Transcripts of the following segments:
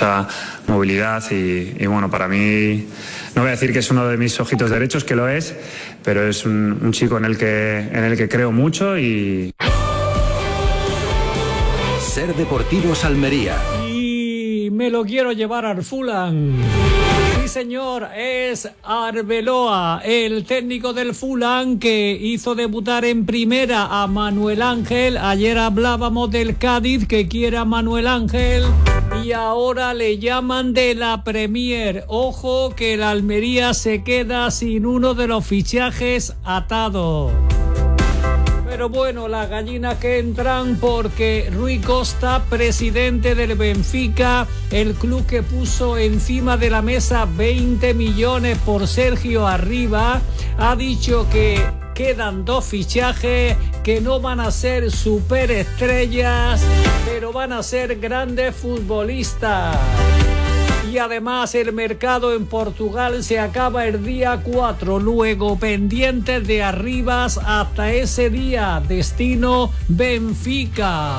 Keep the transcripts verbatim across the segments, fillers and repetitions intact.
mucha movilidad y, y bueno, para mí, no voy a decir que es uno de mis ojitos derechos, que lo es, pero es un, un chico en el que, en el que creo mucho y... Ser Deportivos Almería. Y me lo quiero llevar al Fulham. Sí, señor, es Arbeloa, el técnico del Fulham, que hizo debutar en primera a Manuel Ángel. Ayer hablábamos del Cádiz, que quiere a Manuel Ángel, y ahora le llaman de la Premier. Ojo que el Almería se queda sin uno de los fichajes atados. Pero bueno, las gallinas que entran, porque Rui Costa, presidente del Benfica, el club que puso encima de la mesa veinte millones por Sergio Arribas, ha dicho que quedan dos fichajes que no van a ser superestrellas, pero van a ser grandes futbolistas. Y además el mercado en Portugal se acaba el día cuatro, luego pendientes de Arribas hasta ese día, destino Benfica.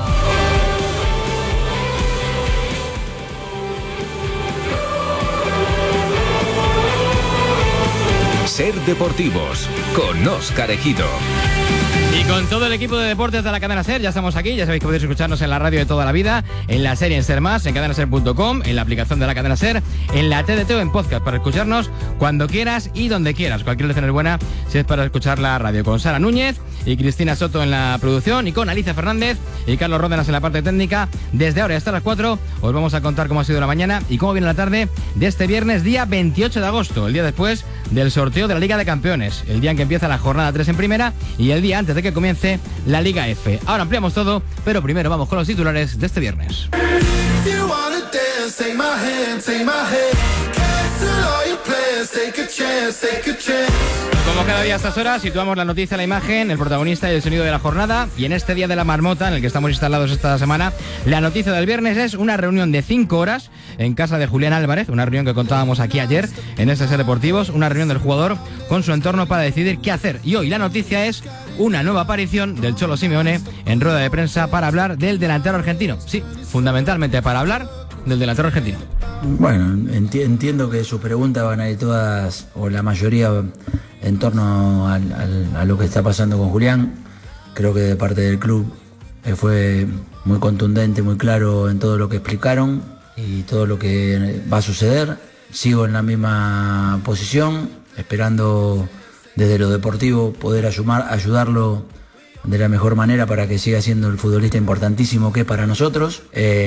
Ser Deportivos con Óscar Ejido. Y con todo el equipo de deportes de la cadena SER, ya estamos aquí. Ya sabéis que podéis escucharnos en la radio de toda la vida, en la serie en SER Más, en cadena ser punto com, en la aplicación de la cadena SER, en la T D T o en podcast, para escucharnos cuando quieras y donde quieras. Cualquier lección es buena si es para escuchar la radio. Con Sara Núñez y Cristina Soto en la producción, y con Alicia Fernández y Carlos Ródenas en la parte técnica. Desde ahora hasta las cuatro os vamos a contar cómo ha sido la mañana y cómo viene la tarde de este viernes, día veintiocho de agosto, el día después del sorteo de la Liga de Campeones, el día en que empieza la jornada tres en primera y el día antes de que comience la Liga F. Ahora ampliamos todo, pero primero vamos con los titulares de este viernes. Como cada día a estas horas, situamos la noticia, la imagen, el protagonista y el sonido de la jornada. Y en este día de la marmota, en el que estamos instalados esta semana, la noticia del viernes es una reunión de cinco horas en casa de Julián Álvarez, una reunión que contábamos aquí ayer en este Ser Deportivos, una reunión del jugador con su entorno para decidir qué hacer. Y hoy la noticia es una nueva aparición del Cholo Simeone en rueda de prensa para hablar del delantero argentino. Sí, fundamentalmente para hablar del delantero argentino. Bueno, enti- entiendo que sus preguntas van a ir todas, o la mayoría, en torno al, al, a lo que está pasando con Julián. Creo que de parte del club eh, fue muy contundente, muy claro en todo lo que explicaron y todo lo que va a suceder. Sigo en la misma posición, esperando desde lo deportivo poder ayudar, ayudarlo de la mejor manera para que siga siendo el futbolista importantísimo que es para nosotros,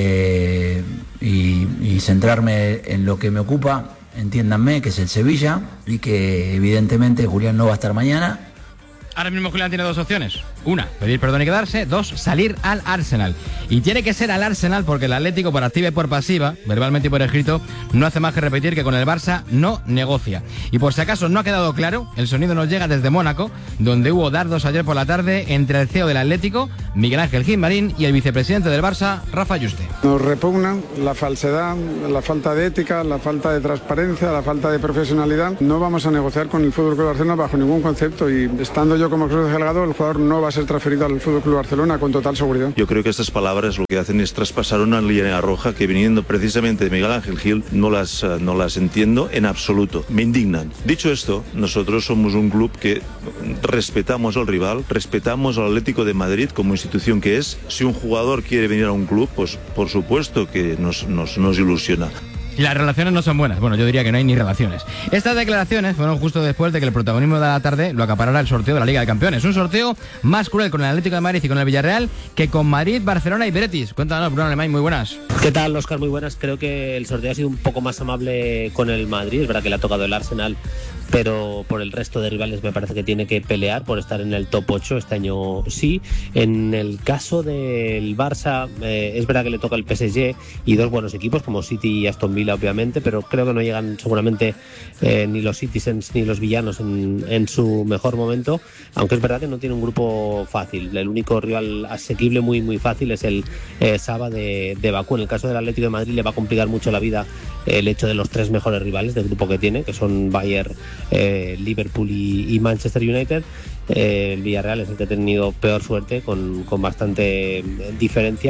eh, y, y centrarme en lo que me ocupa, entiéndanme, que es el Sevilla, y que evidentemente Julián no va a estar mañana. Ahora mismo Julián tiene dos opciones. Una, pedir perdón y quedarse. Dos, salir al Arsenal. Y tiene que ser al Arsenal porque el Atlético, por activa y por pasiva, verbalmente y por escrito, no hace más que repetir que con el Barça no negocia. Y por si acaso no ha quedado claro, el sonido nos llega desde Mónaco, donde hubo dardos ayer por la tarde entre el C E O del Atlético, Miguel Ángel Gilmarín, y el vicepresidente del Barça, Rafa Yuste. Nos repugnan la falsedad, la falta de ética, la falta de transparencia, la falta de profesionalidad. No vamos a negociar con el F C Barcelona bajo ningún concepto, y estando yo como socio delegado, el jugador no va a ser transferido al F C Barcelona con total seguridad. Yo creo que estas palabras lo que hacen es traspasar una línea roja que, viniendo precisamente de Miguel Ángel Gil, no las, no las entiendo en absoluto. Me indignan. Dicho esto, nosotros somos un club que respetamos al rival, respetamos al Atlético de Madrid como institución que es. Si un jugador quiere venir a un club, pues por supuesto que nos, nos, nos ilusiona. Y las relaciones no son buenas. Bueno, yo diría que no hay ni relaciones. Estas declaraciones fueron justo después de que el protagonismo de la tarde lo acaparara el sorteo de la Liga de Campeones. Un sorteo más cruel con el Atlético de Madrid y con el Villarreal que con Madrid, Barcelona y Betis. Cuéntanos, Bruno Alemán, muy buenas. ¿Qué tal, Óscar? Muy buenas. Creo que el sorteo ha sido un poco más amable con el Madrid. Es verdad que le ha tocado el Arsenal, pero por el resto de rivales me parece que tiene que pelear por estar en el top ocho. Este año sí. En el caso del Barça, eh, es verdad que le toca el P S G y dos buenos equipos como City y Aston Villa, obviamente, pero creo que no llegan seguramente eh, ni los Citizens ni los villanos en, en su mejor momento, aunque es verdad que no tiene un grupo fácil. El único rival asequible muy muy fácil es el eh, Saba de, de Bakú. En el caso del Atlético de Madrid le va a complicar mucho la vida el hecho de los tres mejores rivales del grupo que tiene, que son Bayern, eh, Liverpool y, y Manchester United. Eh, el Villarreal es el que ha tenido peor suerte, con, con bastante diferencia.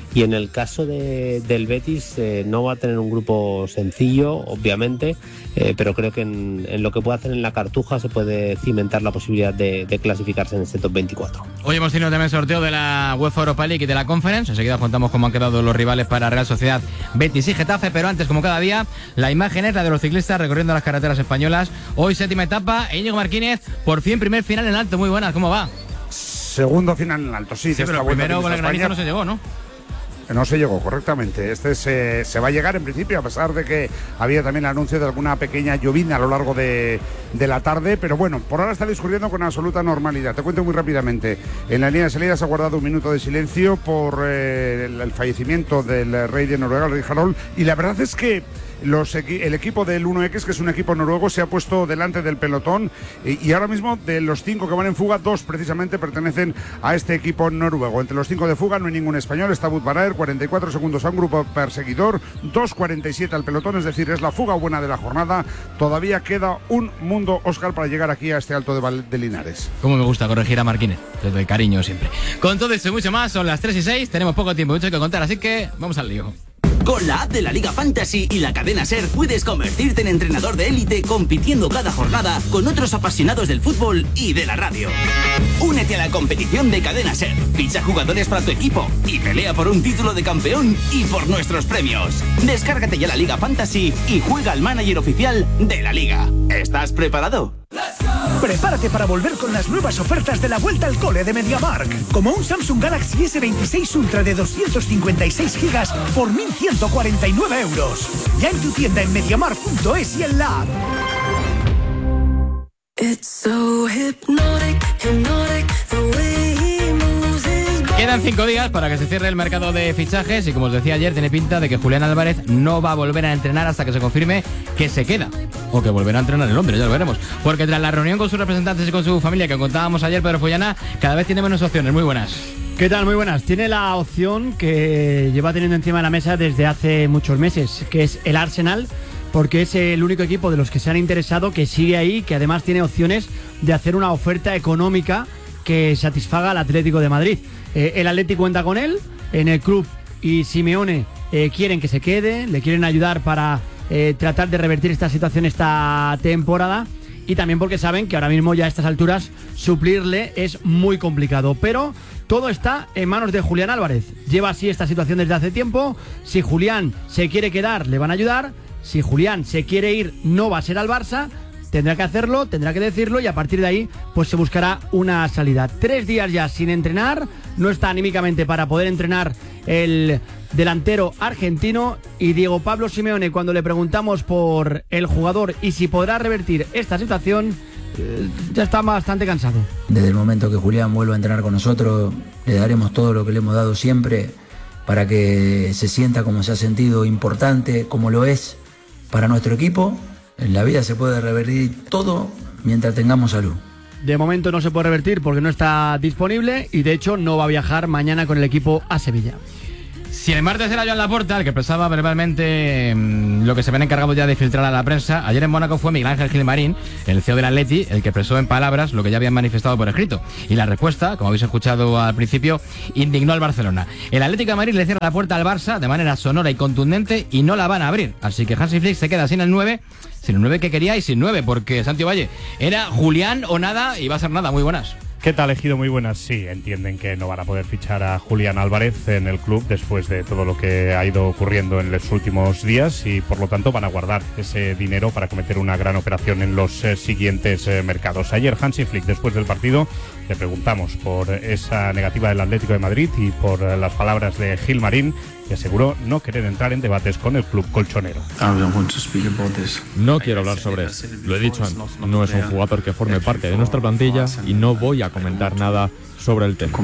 Y en el caso de, del Betis eh, no va a tener un grupo sencillo, obviamente, eh, pero creo que en, en lo que puede hacer en la Cartuja se puede cimentar la posibilidad de, de clasificarse en este top veinticuatro. Hoy hemos tenido también sorteo de la UEFA Europa League y de la Conference. Enseguida contamos cómo han quedado los rivales para Real Sociedad, Betis y Getafe, pero antes, como cada día, la imagen es la de los ciclistas recorriendo las carreteras españolas. Hoy séptima etapa, Íñigo Martínez, por fin primer final en alto. Muy buenas, ¿cómo va? Segundo final en alto, sí. Sí, pero primero con el granizo no se llegó, ¿no? No se llegó, correctamente. Este se, se va a llegar en principio, a pesar de que había también el anuncio de alguna pequeña llovizna a lo largo de, de la tarde. Pero bueno, por ahora está discurriendo con absoluta normalidad. Te cuento muy rápidamente. En la línea de salida se ha guardado un minuto de silencio por eh, el, el fallecimiento del rey de Noruega, el rey Harald. Y la verdad es que Los, el equipo del uno equis, que es un equipo noruego, se ha puesto delante del pelotón y, y ahora mismo de los cinco que van en fuga, dos precisamente pertenecen a este equipo noruego. Entre los cinco de fuga no hay ningún español. Está Wout van Aert, cuarenta y cuatro segundos a un grupo perseguidor, dos cuarenta y siete al pelotón, es decir, es la fuga buena de la jornada. Todavía queda un mundo, Óscar, para llegar aquí a este Alto de, Val de Linares. Cómo me gusta corregir a Marquínez, desde el cariño siempre. Con todo eso y mucho más, son las tres y seis, tenemos poco tiempo, mucho que contar, así que vamos al lío. Con la app de la Liga Fantasy y la cadena SER puedes convertirte en entrenador de élite compitiendo cada jornada con otros apasionados del fútbol y de la radio. Únete a la competición de cadena SER, ficha jugadores para tu equipo y pelea por un título de campeón y por nuestros premios. Descárgate ya la Liga Fantasy y juega al manager oficial de la Liga. ¿Estás preparado? Prepárate para volver con las nuevas ofertas de la vuelta al cole de MediaMarkt, como un Samsung Galaxy ese veintiséis Ultra de doscientos cincuenta y seis gigas por mil ciento cuarenta y nueve euros. Ya en tu tienda en MediaMarkt punto es y en la app. Quedan cinco días para que se cierre el mercado de fichajes y, como os decía ayer, tiene pinta de que Julián Álvarez no va a volver a entrenar hasta que se confirme que se queda o que volverá a entrenar en Londres, ya lo veremos. Porque tras la reunión con sus representantes y con su familia que contábamos ayer, Pedro Follana cada vez tiene menos opciones. Muy buenas. ¿Qué tal? Muy buenas. Tiene la opción que lleva teniendo encima de la mesa desde hace muchos meses, que es el Arsenal, porque es el único equipo de los que se han interesado que sigue ahí, que además tiene opciones de hacer una oferta económica que satisfaga al Atlético de Madrid. Eh, el Atlético cuenta con él, en el club y Simeone eh, quieren que se quede, le quieren ayudar para eh, tratar de revertir esta situación esta temporada, y también porque saben que ahora mismo ya a estas alturas suplirle es muy complicado. Pero todo está en manos de Julián Álvarez. Lleva así esta situación desde hace tiempo. Si Julián se quiere quedar, le van a ayudar. Si Julián se quiere ir, no va a ser al Barça. Tendrá que hacerlo, tendrá que decirlo, y a partir de ahí pues se buscará una salida. Tres días ya sin entrenar, no está anímicamente para poder entrenar el delantero argentino, y Diego Pablo Simeone, cuando le preguntamos por el jugador y si podrá revertir esta situación, eh, ya está bastante cansado. Desde el momento que Julián vuelva a entrenar con nosotros, le daremos todo lo que le hemos dado siempre para que se sienta como se ha sentido, importante, como lo es para nuestro equipo. En la vida se puede revertir todo mientras tengamos salud. De momento no se puede revertir porque no está disponible, y de hecho no va a viajar mañana con el equipo a Sevilla. Si el martes era Joan Laporta el que expresaba verbalmente mmm, lo que se habían encargado ya de filtrar a la prensa, ayer en Mónaco fue Miguel Ángel Gilmarín, el C E O del Atleti, el que expresó en palabras lo que ya habían manifestado por escrito. Y la respuesta, como habéis escuchado al principio, indignó al Barcelona. El Atlético de Madrid le cierra la puerta al Barça de manera sonora y contundente y no la van a abrir. Así que Hansi Flick se queda sin el nueve, sin el nueve que quería y sin nueve, porque Santi Valle era Julián o nada, y va a ser nada. Muy buenas. ¿Qué tal, Ejido? Muy buenas. Sí, entienden que no van a poder fichar a Julián Álvarez en el club después de todo lo que ha ido ocurriendo en los últimos días, y por lo tanto van a guardar ese dinero para cometer una gran operación en los eh, siguientes eh, mercados. Ayer Hansi Flick, después del partido, le preguntamos por esa negativa del Atlético de Madrid y por eh, las palabras de Gilmarín, que aseguró no querer entrar en debates con el club colchonero. No quiero hablar sobre eso. Lo he dicho antes. No es un jugador que forme parte de nuestra plantilla y no voy a comentar nada sobre el tema.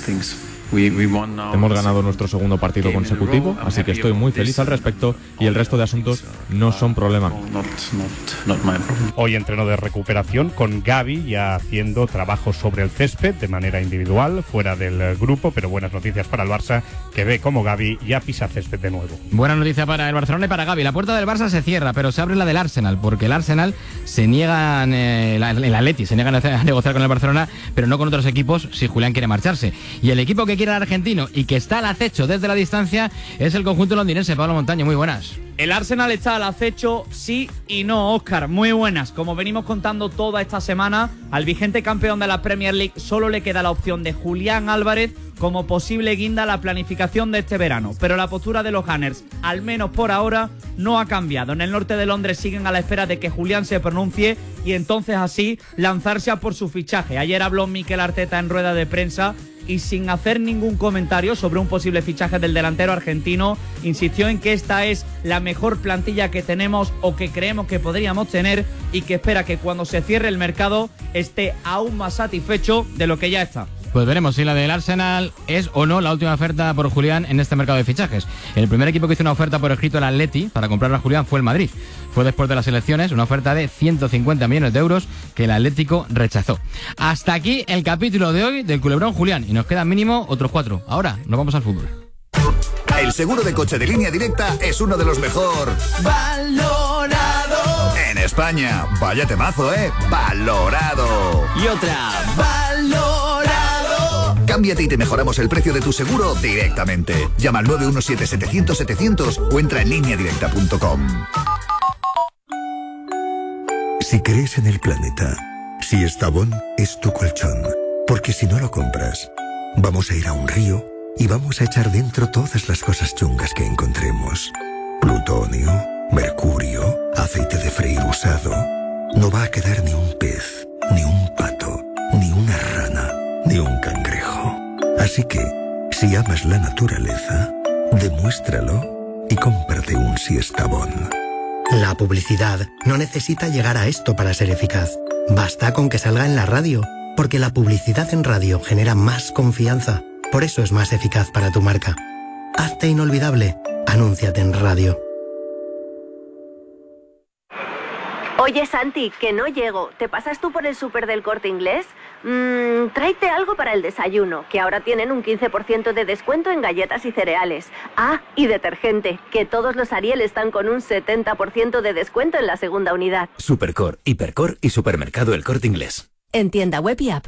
Hemos ganado nuestro segundo partido consecutivo, así que estoy muy feliz al respecto, y el resto de asuntos no son problema. Hoy entreno de recuperación con Gavi, ya haciendo trabajo sobre el césped de manera individual, fuera del grupo, pero buenas noticias para el Barça, que ve como Gavi ya pisa césped de nuevo. Buena noticia para el Barcelona y para Gavi. La puerta del Barça se cierra, pero se abre la del Arsenal, porque el Arsenal se niega, eh, el Atleti se niega a negociar con el Barcelona, pero no con otros equipos si Julián quiere marcharse. Y el equipo que quiere al argentino y que está al acecho desde la distancia es el conjunto londinense. Pablo Montaño, muy buenas. El Arsenal está al acecho, sí y no, Óscar. Muy buenas. Como venimos contando toda esta semana, al vigente campeón de la Premier League solo le queda la opción de Julián Álvarez como posible guinda a la planificación de este verano. Pero la postura de los Gunners, al menos por ahora, no ha cambiado. En el norte de Londres siguen a la espera de que Julián se pronuncie y entonces así lanzarse a por su fichaje. Ayer habló Mikel Arteta en rueda de prensa y sin hacer ningún comentario sobre un posible fichaje del delantero argentino, insistió en que esta es la mejor plantilla que tenemos o que creemos que podríamos tener y que espera que cuando se cierre el mercado esté aún más satisfecho de lo que ya está. Pues veremos si la del Arsenal es o no la última oferta por Julián en este mercado de fichajes. El primer equipo que hizo una oferta por escrito al Atleti para comprar a Julián fue el Madrid. Fue después de las elecciones, una oferta de ciento cincuenta millones de euros que el Atlético rechazó. Hasta aquí el capítulo de hoy del Culebrón Julián y nos quedan mínimo otros cuatro. Ahora nos vamos al fútbol. El seguro de coche de Línea Directa es uno de los mejor valorado en España. Vaya temazo, ¿eh? Valorado. Y otra, valorado. Cámbiate y te mejoramos el precio de tu seguro directamente. Llama al nueve uno siete, setecientos, setecientos o entra en línea directa punto com. Si crees en el planeta, si Estavón es tu colchón, porque si no lo compras, vamos a ir a un río y vamos a echar dentro todas las cosas chungas que encontremos. Plutonio, mercurio, aceite de freír usado. No va a quedar ni un pez, ni un pato, ni una rana, ni un cangrejo. Así que, si amas la naturaleza, demuéstralo y cómprate un Siestabón. La publicidad no necesita llegar a esto para ser eficaz. Basta con que salga en la radio, porque la publicidad en radio genera más confianza. Por eso es más eficaz para tu marca. Hazte inolvidable. Anúnciate en radio. Oye, Santi, que no llego. ¿Te pasas tú por el súper del Corte Inglés? Mmm, tráete algo para el desayuno, que ahora tienen un quince por ciento de descuento en galletas y cereales. Ah, y detergente, que todos los Ariel están con un setenta por ciento de descuento en la segunda unidad. Supercor, Hipercor y Supermercado El Corte Inglés. En tienda web y app.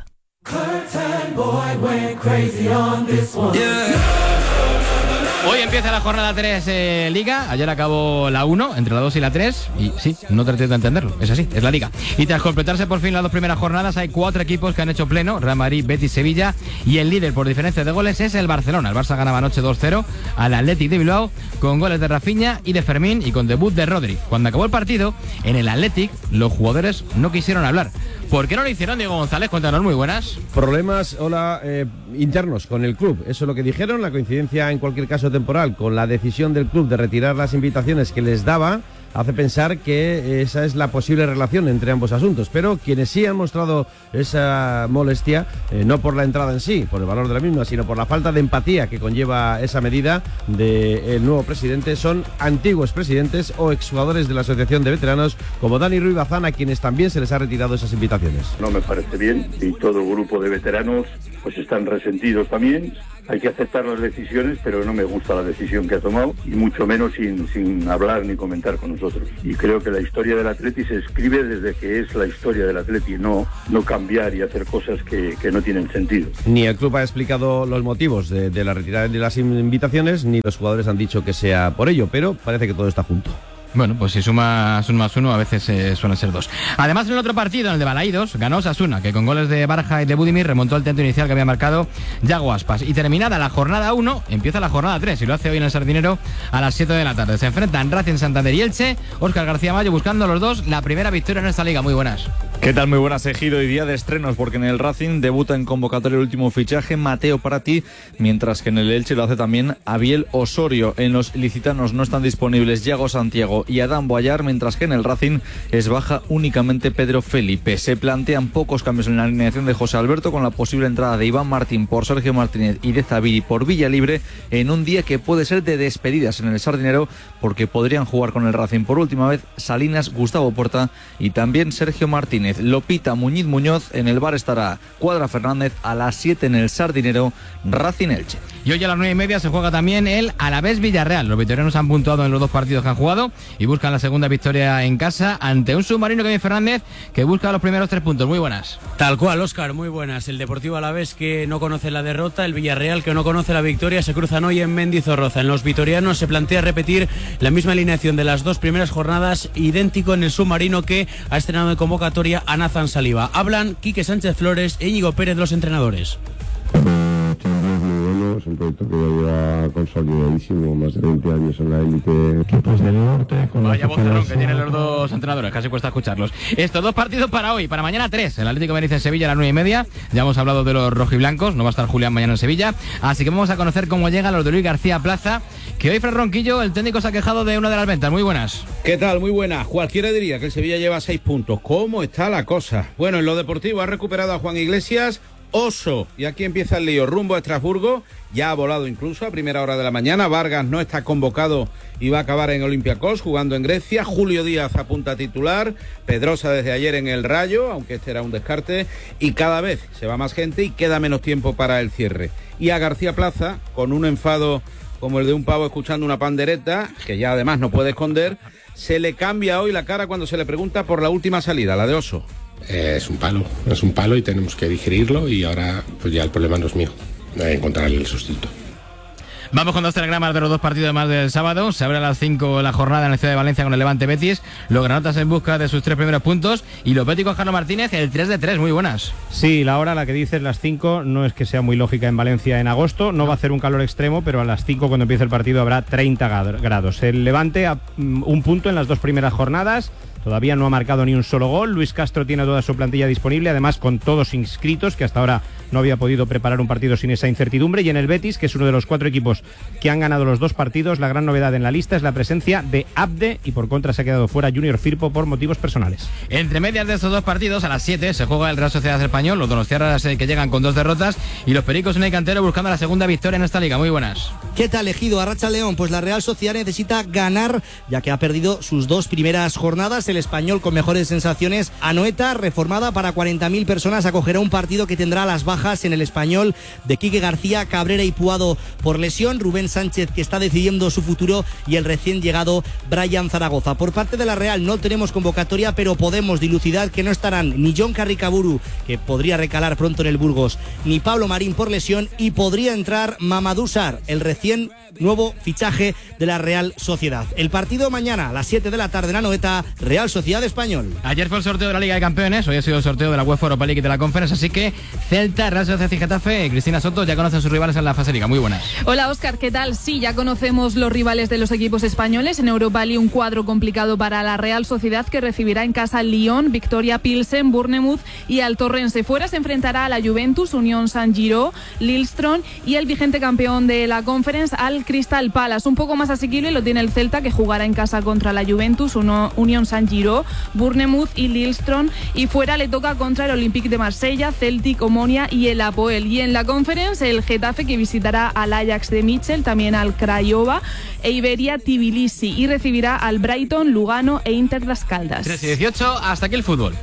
Hoy empieza la jornada tres eh, Liga. Ayer acabó la uno, entre la dos y la tres. Y sí, no traté de entenderlo, es así, es la Liga. Y tras completarse por fin las dos primeras jornadas, hay cuatro equipos que han hecho pleno: Real Madrid, Betis, Sevilla. Y el líder por diferencia de goles es el Barcelona. El Barça ganaba anoche dos cero al Athletic de Bilbao, con goles de Rafinha y de Fermín y con debut de Rodri. Cuando acabó el partido, en el Athletic los jugadores no quisieron hablar. ¿Por qué no lo hicieron, Diego González? Cuéntanos, muy buenas. Problemas, hola, eh, internos con el club. Eso es lo que dijeron. La coincidencia, en cualquier caso temporal, con la decisión del club de retirar las invitaciones que les daba, hace pensar que esa es la posible relación entre ambos asuntos. Pero quienes sí han mostrado esa molestia, eh, no por la entrada en sí, por el valor de la misma, sino por la falta de empatía que conlleva esa medida del nuevo presidente, son antiguos presidentes o exjugadores de la Asociación de Veteranos, como Dani Ruiz Bazán, a quienes también se les ha retirado esas invitaciones. No me parece bien, y todo el grupo de veteranos pues están resentidos también. Hay que aceptar las decisiones, pero no me gusta la decisión que ha tomado, y mucho menos sin, sin hablar ni comentar con nosotros. Y creo que la historia del Atleti se escribe desde que es la historia del Atleti, no, no cambiar y hacer cosas que, que no tienen sentido. Ni el club ha explicado los motivos de, de la retirada de las invitaciones, ni los jugadores han dicho que sea por ello, pero parece que todo está junto. Bueno, pues si sumas un más uno, a veces eh, suelen ser dos. Además, en el otro partido, en el de Balaídos, ganó Osasuna, que con goles de Barja y de Budimir remontó el tanto inicial que había marcado Yago Aspas. Y terminada la jornada uno, empieza la jornada tres, y lo hace hoy en el Sardinero a las siete de la tarde. Se enfrentan Racing Santander y Elche. Óscar García Mayo buscando los dos la primera victoria en esta liga. Muy buenas. ¿Qué tal? Muy buenas, Ejido, y día de estrenos, porque en el Racing debuta en convocatoria el último fichaje, Mateo Prati, mientras que en el Elche lo hace también Abiel Osorio. En los licitanos no están disponibles Yago Santiago y Adán Boyar, mientras que en el Racing es baja únicamente Pedro Felipe. Se plantean pocos cambios en la alineación de José Alberto, con la posible entrada de Iván Martín por Sergio Martínez y de Zabiri por Villalibre, en un día que puede ser de despedidas en el Sardinero, porque podrían jugar con el Racing por última vez Salinas, Gustavo Porta y también Sergio Martínez. Lopita, Muñiz Muñoz. En el bar estará Cuadra Fernández. A las siete en el Sardinero, Racing Elche. Y hoy a las nueve y media se juega también el Alavés Villarreal. Los vitorianos han puntuado en los dos partidos que han jugado y buscan la segunda victoria en casa ante un submarino Kevin Fernández que busca los primeros tres puntos. Muy buenas. Tal cual, Óscar, muy buenas. El Deportivo Alavés que no conoce la derrota, el Villarreal que no conoce la victoria, se cruzan hoy en Mendizorroza. En los vitorianos se plantea repetir la misma alineación de las dos primeras jornadas, idéntico en el submarino que ha estrenado en convocatoria a Nathan Saliba. Hablan Quique Sánchez Flores e Íñigo Pérez, los entrenadores. Es un proyecto que ya lleva consolidadísimo, más de veinte años en la élite. Equipos del norte. Con Vaya vocerrón que tienen los dos entrenadores, casi cuesta escucharlos. Estos dos partidos para hoy, para mañana tres. El Atlético de Madrid en Sevilla a las nueve y media. Ya hemos hablado de los rojiblancos, no va a estar Julián mañana en Sevilla. Así que vamos a conocer cómo llegan los de Luis García Plaza, que hoy Fran Ronquillo, el técnico, se ha quejado de una de las ventas. Muy buenas. ¿Qué tal? Muy buenas. Cualquiera diría que el Sevilla lleva seis puntos. ¿Cómo está la cosa? Bueno, en lo deportivo ha recuperado a Juan Iglesias. Oso, y aquí empieza el lío, rumbo a Estrasburgo, ya ha volado incluso a primera hora de la mañana. Vargas no está convocado y va a acabar en Olympiacos jugando en Grecia. Julio Díaz apunta titular, Pedrosa desde ayer en el Rayo, aunque este era un descarte, y cada vez se va más gente y queda menos tiempo para el cierre. Y a García Plaza, con un enfado como el de un pavo escuchando una pandereta, que ya además no puede esconder, se le cambia hoy la cara cuando se le pregunta por la última salida, la de Oso. Eh, es un palo, es un palo y tenemos que digerirlo, y ahora pues ya el problema no es mío, de encontrar el sustituto. Vamos con dos telegramas de los dos partidos más del sábado. Se abre a las cinco la jornada en la ciudad de Valencia con el Levante Betis. Los granotas en busca de sus tres primeros puntos. Y los béticos, Carlos Martínez, el tres de tres. Muy buenas. Sí, la hora, la que dices, las cinco, no es que sea muy lógica en Valencia en agosto. No va a hacer un calor extremo, pero a las cinco, cuando empiece el partido, habrá treinta grados. El Levante a un punto en las dos primeras jornadas. Todavía no ha marcado ni un solo gol. Luis Castro tiene toda su plantilla disponible, además con todos inscritos, que hasta ahora no había podido preparar un partido sin esa incertidumbre. Y en el Betis, que es uno de los cuatro equipos que han ganado los dos partidos, la gran novedad en la lista es la presencia de Abde, y por contra se ha quedado fuera Junior Firpo por motivos personales. Entre medias de estos dos partidos, a las siete se juega el Real Sociedad Español, los donostiarras eh, que llegan con dos derrotas, y los pericos en el Cantero buscando la segunda victoria en esta liga. Muy buenas. ¿Qué tal, Ejido? Arracha León, pues la Real Sociedad necesita ganar, ya que ha perdido sus dos primeras jornadas. El Español, con mejores sensaciones, Anoeta, reformada para cuarenta mil personas, acogerá un partido que tendrá las bajas en el Español de Quique García, Cabrera y Puado por lesión, Rubén Sánchez, que está decidiendo su futuro, y el recién llegado Brian Zaragoza. Por parte de la Real no tenemos convocatoria, pero podemos dilucidar que no estarán ni John Carricaburu, que podría recalar pronto en el Burgos, ni Pablo Marín por lesión, y podría entrar Mamadou Sarr, el recién nuevo fichaje de la Real Sociedad. El partido mañana a las siete de la tarde en Anoeta, Real Sociedad Español. Ayer fue el sorteo de la Liga de Campeones, hoy ha sido el sorteo de la UEFA Europa League y de la Conference, así que Celta, Real Sociedad y Getafe, Cristina Soto, ya conocen sus rivales en la fase Liga. Muy buenas. Hola, Óscar, ¿qué tal? Sí, ya conocemos los rivales de los equipos españoles. En Europa League un cuadro complicado para la Real Sociedad, que recibirá en casa Lyon, Victoria Pilsen, Bournemouth y al Torrense. Fuera se enfrentará a la Juventus, Unión San Giro, Lillestrøm y el vigente campeón de la Conference, al Crystal Palace. Un poco más asequible lo tiene el Celta, que jugará en casa contra la Juventus, uno, Unión San Giro, Bournemouth y Lillestrøm, y fuera le toca contra el Olympique de Marsella, Celtic, Omonia y el Apoel. Y en la Conference el Getafe, que visitará al Ajax de Mitchell, también al Craiova e Iberia Tbilisi, y recibirá al Brighton, Lugano e Inter Las Caldas. tres y dieciocho, hasta aquí el fútbol.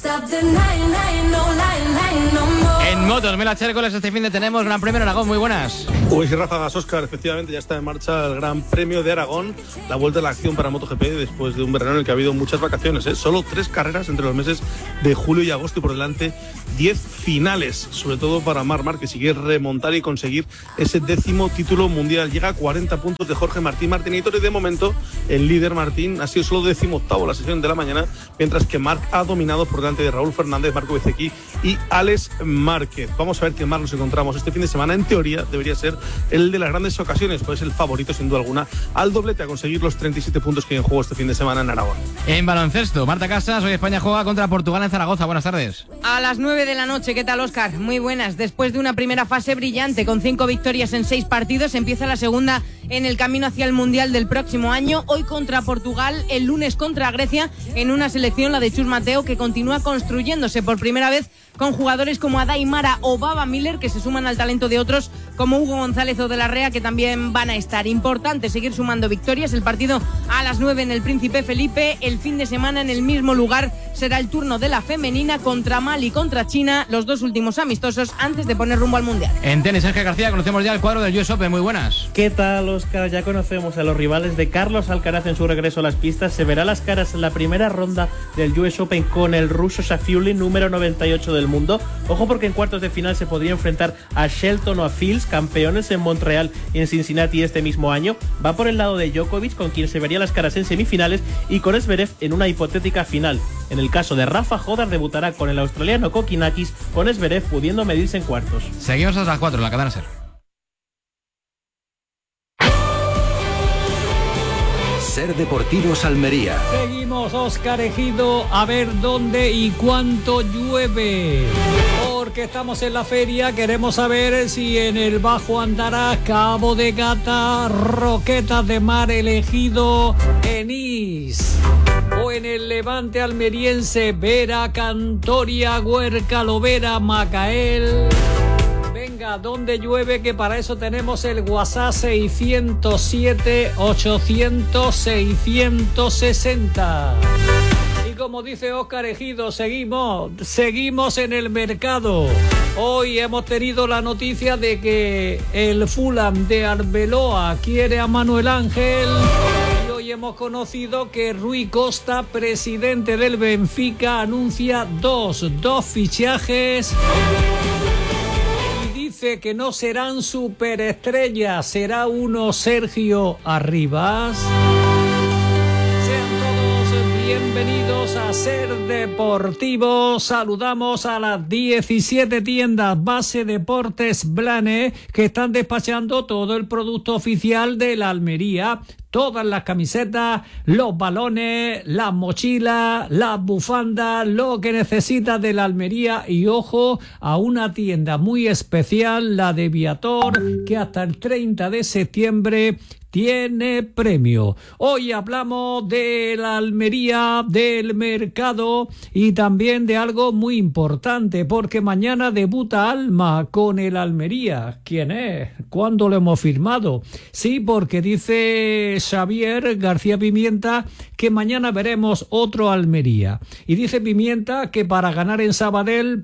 En motos, Mela Chércoles, este fin de tenemos Gran Premio de Aragón. Muy buenas. Uy, ráfagas, Óscar. Efectivamente, ya está en marcha el Gran Premio de Aragón, la vuelta a la acción para MotoGP después de un verano en el que ha habido muchas vacaciones, ¿eh? Solo tres carreras entre los meses de julio y agosto, y por delante diez finales, sobre todo para Marc Márquez, que sigue remontar y conseguir ese décimo título mundial. Llega a cuarenta puntos de Jorge Martín Martínez, y de momento el líder Martín ha sido solo décimo octavo la sesión de la mañana, mientras que Marc ha dominado por delante de Raúl Fernández, Marco Bezzecchi y Alex Márquez. Vamos a ver qué más nos encontramos este fin de semana. En teoría debería ser el de las grandes ocasiones, pues el favorito sin duda alguna al doblete, a conseguir los treinta y siete puntos que hay en juego este fin de semana en Aragón. En baloncesto, Marta Casas, hoy España juega contra Portugal en Zaragoza. Buenas tardes. A las nueve de la noche, ¿qué tal, Óscar? Muy buenas. Después de una primera fase brillante con cinco victorias en seis partidos, empieza la segunda en el camino hacia el Mundial del próximo año. Hoy contra Portugal, el lunes contra Grecia, en una selección, la de Chus Mateo, que continúa construyéndose por primera vez con jugadores como Adaimara o Baba Miller, que se suman al talento de otros como Hugo González o De la Rea, que también van a estar. Importante seguir sumando victorias. El partido a las nueve en el Príncipe Felipe. El fin de semana en el mismo lugar será el turno de la femenina contra Mali, contra China, los dos últimos amistosos antes de poner rumbo al Mundial. En tenis, Sergio García, conocemos ya el cuadro del U S Open. Muy buenas. ¿Qué tal, Óscar? Ya conocemos a los rivales de Carlos Alcaraz en su regreso a las pistas. Se verá las caras en la primera ronda del U S Open con el ruso Safiullin, número noventa y ocho del mundo. Ojo, porque en cuartos de final se podría enfrentar a Shelton o a Fields, campeones en Montreal y en Cincinnati este mismo año. Va por el lado de Djokovic, con quien se vería las caras en semifinales, y con Zverev en una hipotética final. En el caso de Rafa, Jodar debutará con el australiano Kokinakis, con Zverev pudiendo medirse en cuartos. Seguimos hasta las cuatro en la cadena SER. SER Deportivos Almería. Seguimos, Óscar Ejido, a ver dónde y cuánto llueve. Porque estamos en la feria, queremos saber si en el Bajo Andarás, Cabo de Gata, Roquetas de Mar, El Ejido, Enís, o en el Levante almeriense, Vera, Cantoria, Huerca, Lovera, Macael. Venga, ¿dónde llueve? Que para eso tenemos el WhatsApp seiscientos siete, ochocientos, seiscientos sesenta. Y como dice Óscar Ejido, seguimos, seguimos en el mercado. Hoy hemos tenido la noticia de que el Fulham de Arbeloa quiere a Manuel Ángel. Y hoy hemos conocido que Rui Costa, presidente del Benfica, anuncia dos, dos fichajes. Dice que no serán superestrellas, será uno Sergio Arribas. Sean todos bienvenidos a SER Deportivo. Saludamos a las diecisiete tiendas Base Deportes Blanes que están despachando todo el producto oficial de la Almería. Todas las camisetas, los balones, las mochilas, las bufandas, lo que necesitas de la Almería. Y ojo a una tienda muy especial, la de Viator, que hasta el treinta de septiembre tiene premio. Hoy hablamos de la Almería, del mercado y también de algo muy importante, porque mañana debuta Alma con el Almería. ¿Quién es? ¿Cuándo lo hemos firmado? Sí, porque dice Xavier García Pimienta que mañana veremos otro Almería. Y dice Pimienta que para ganar en Sabadell,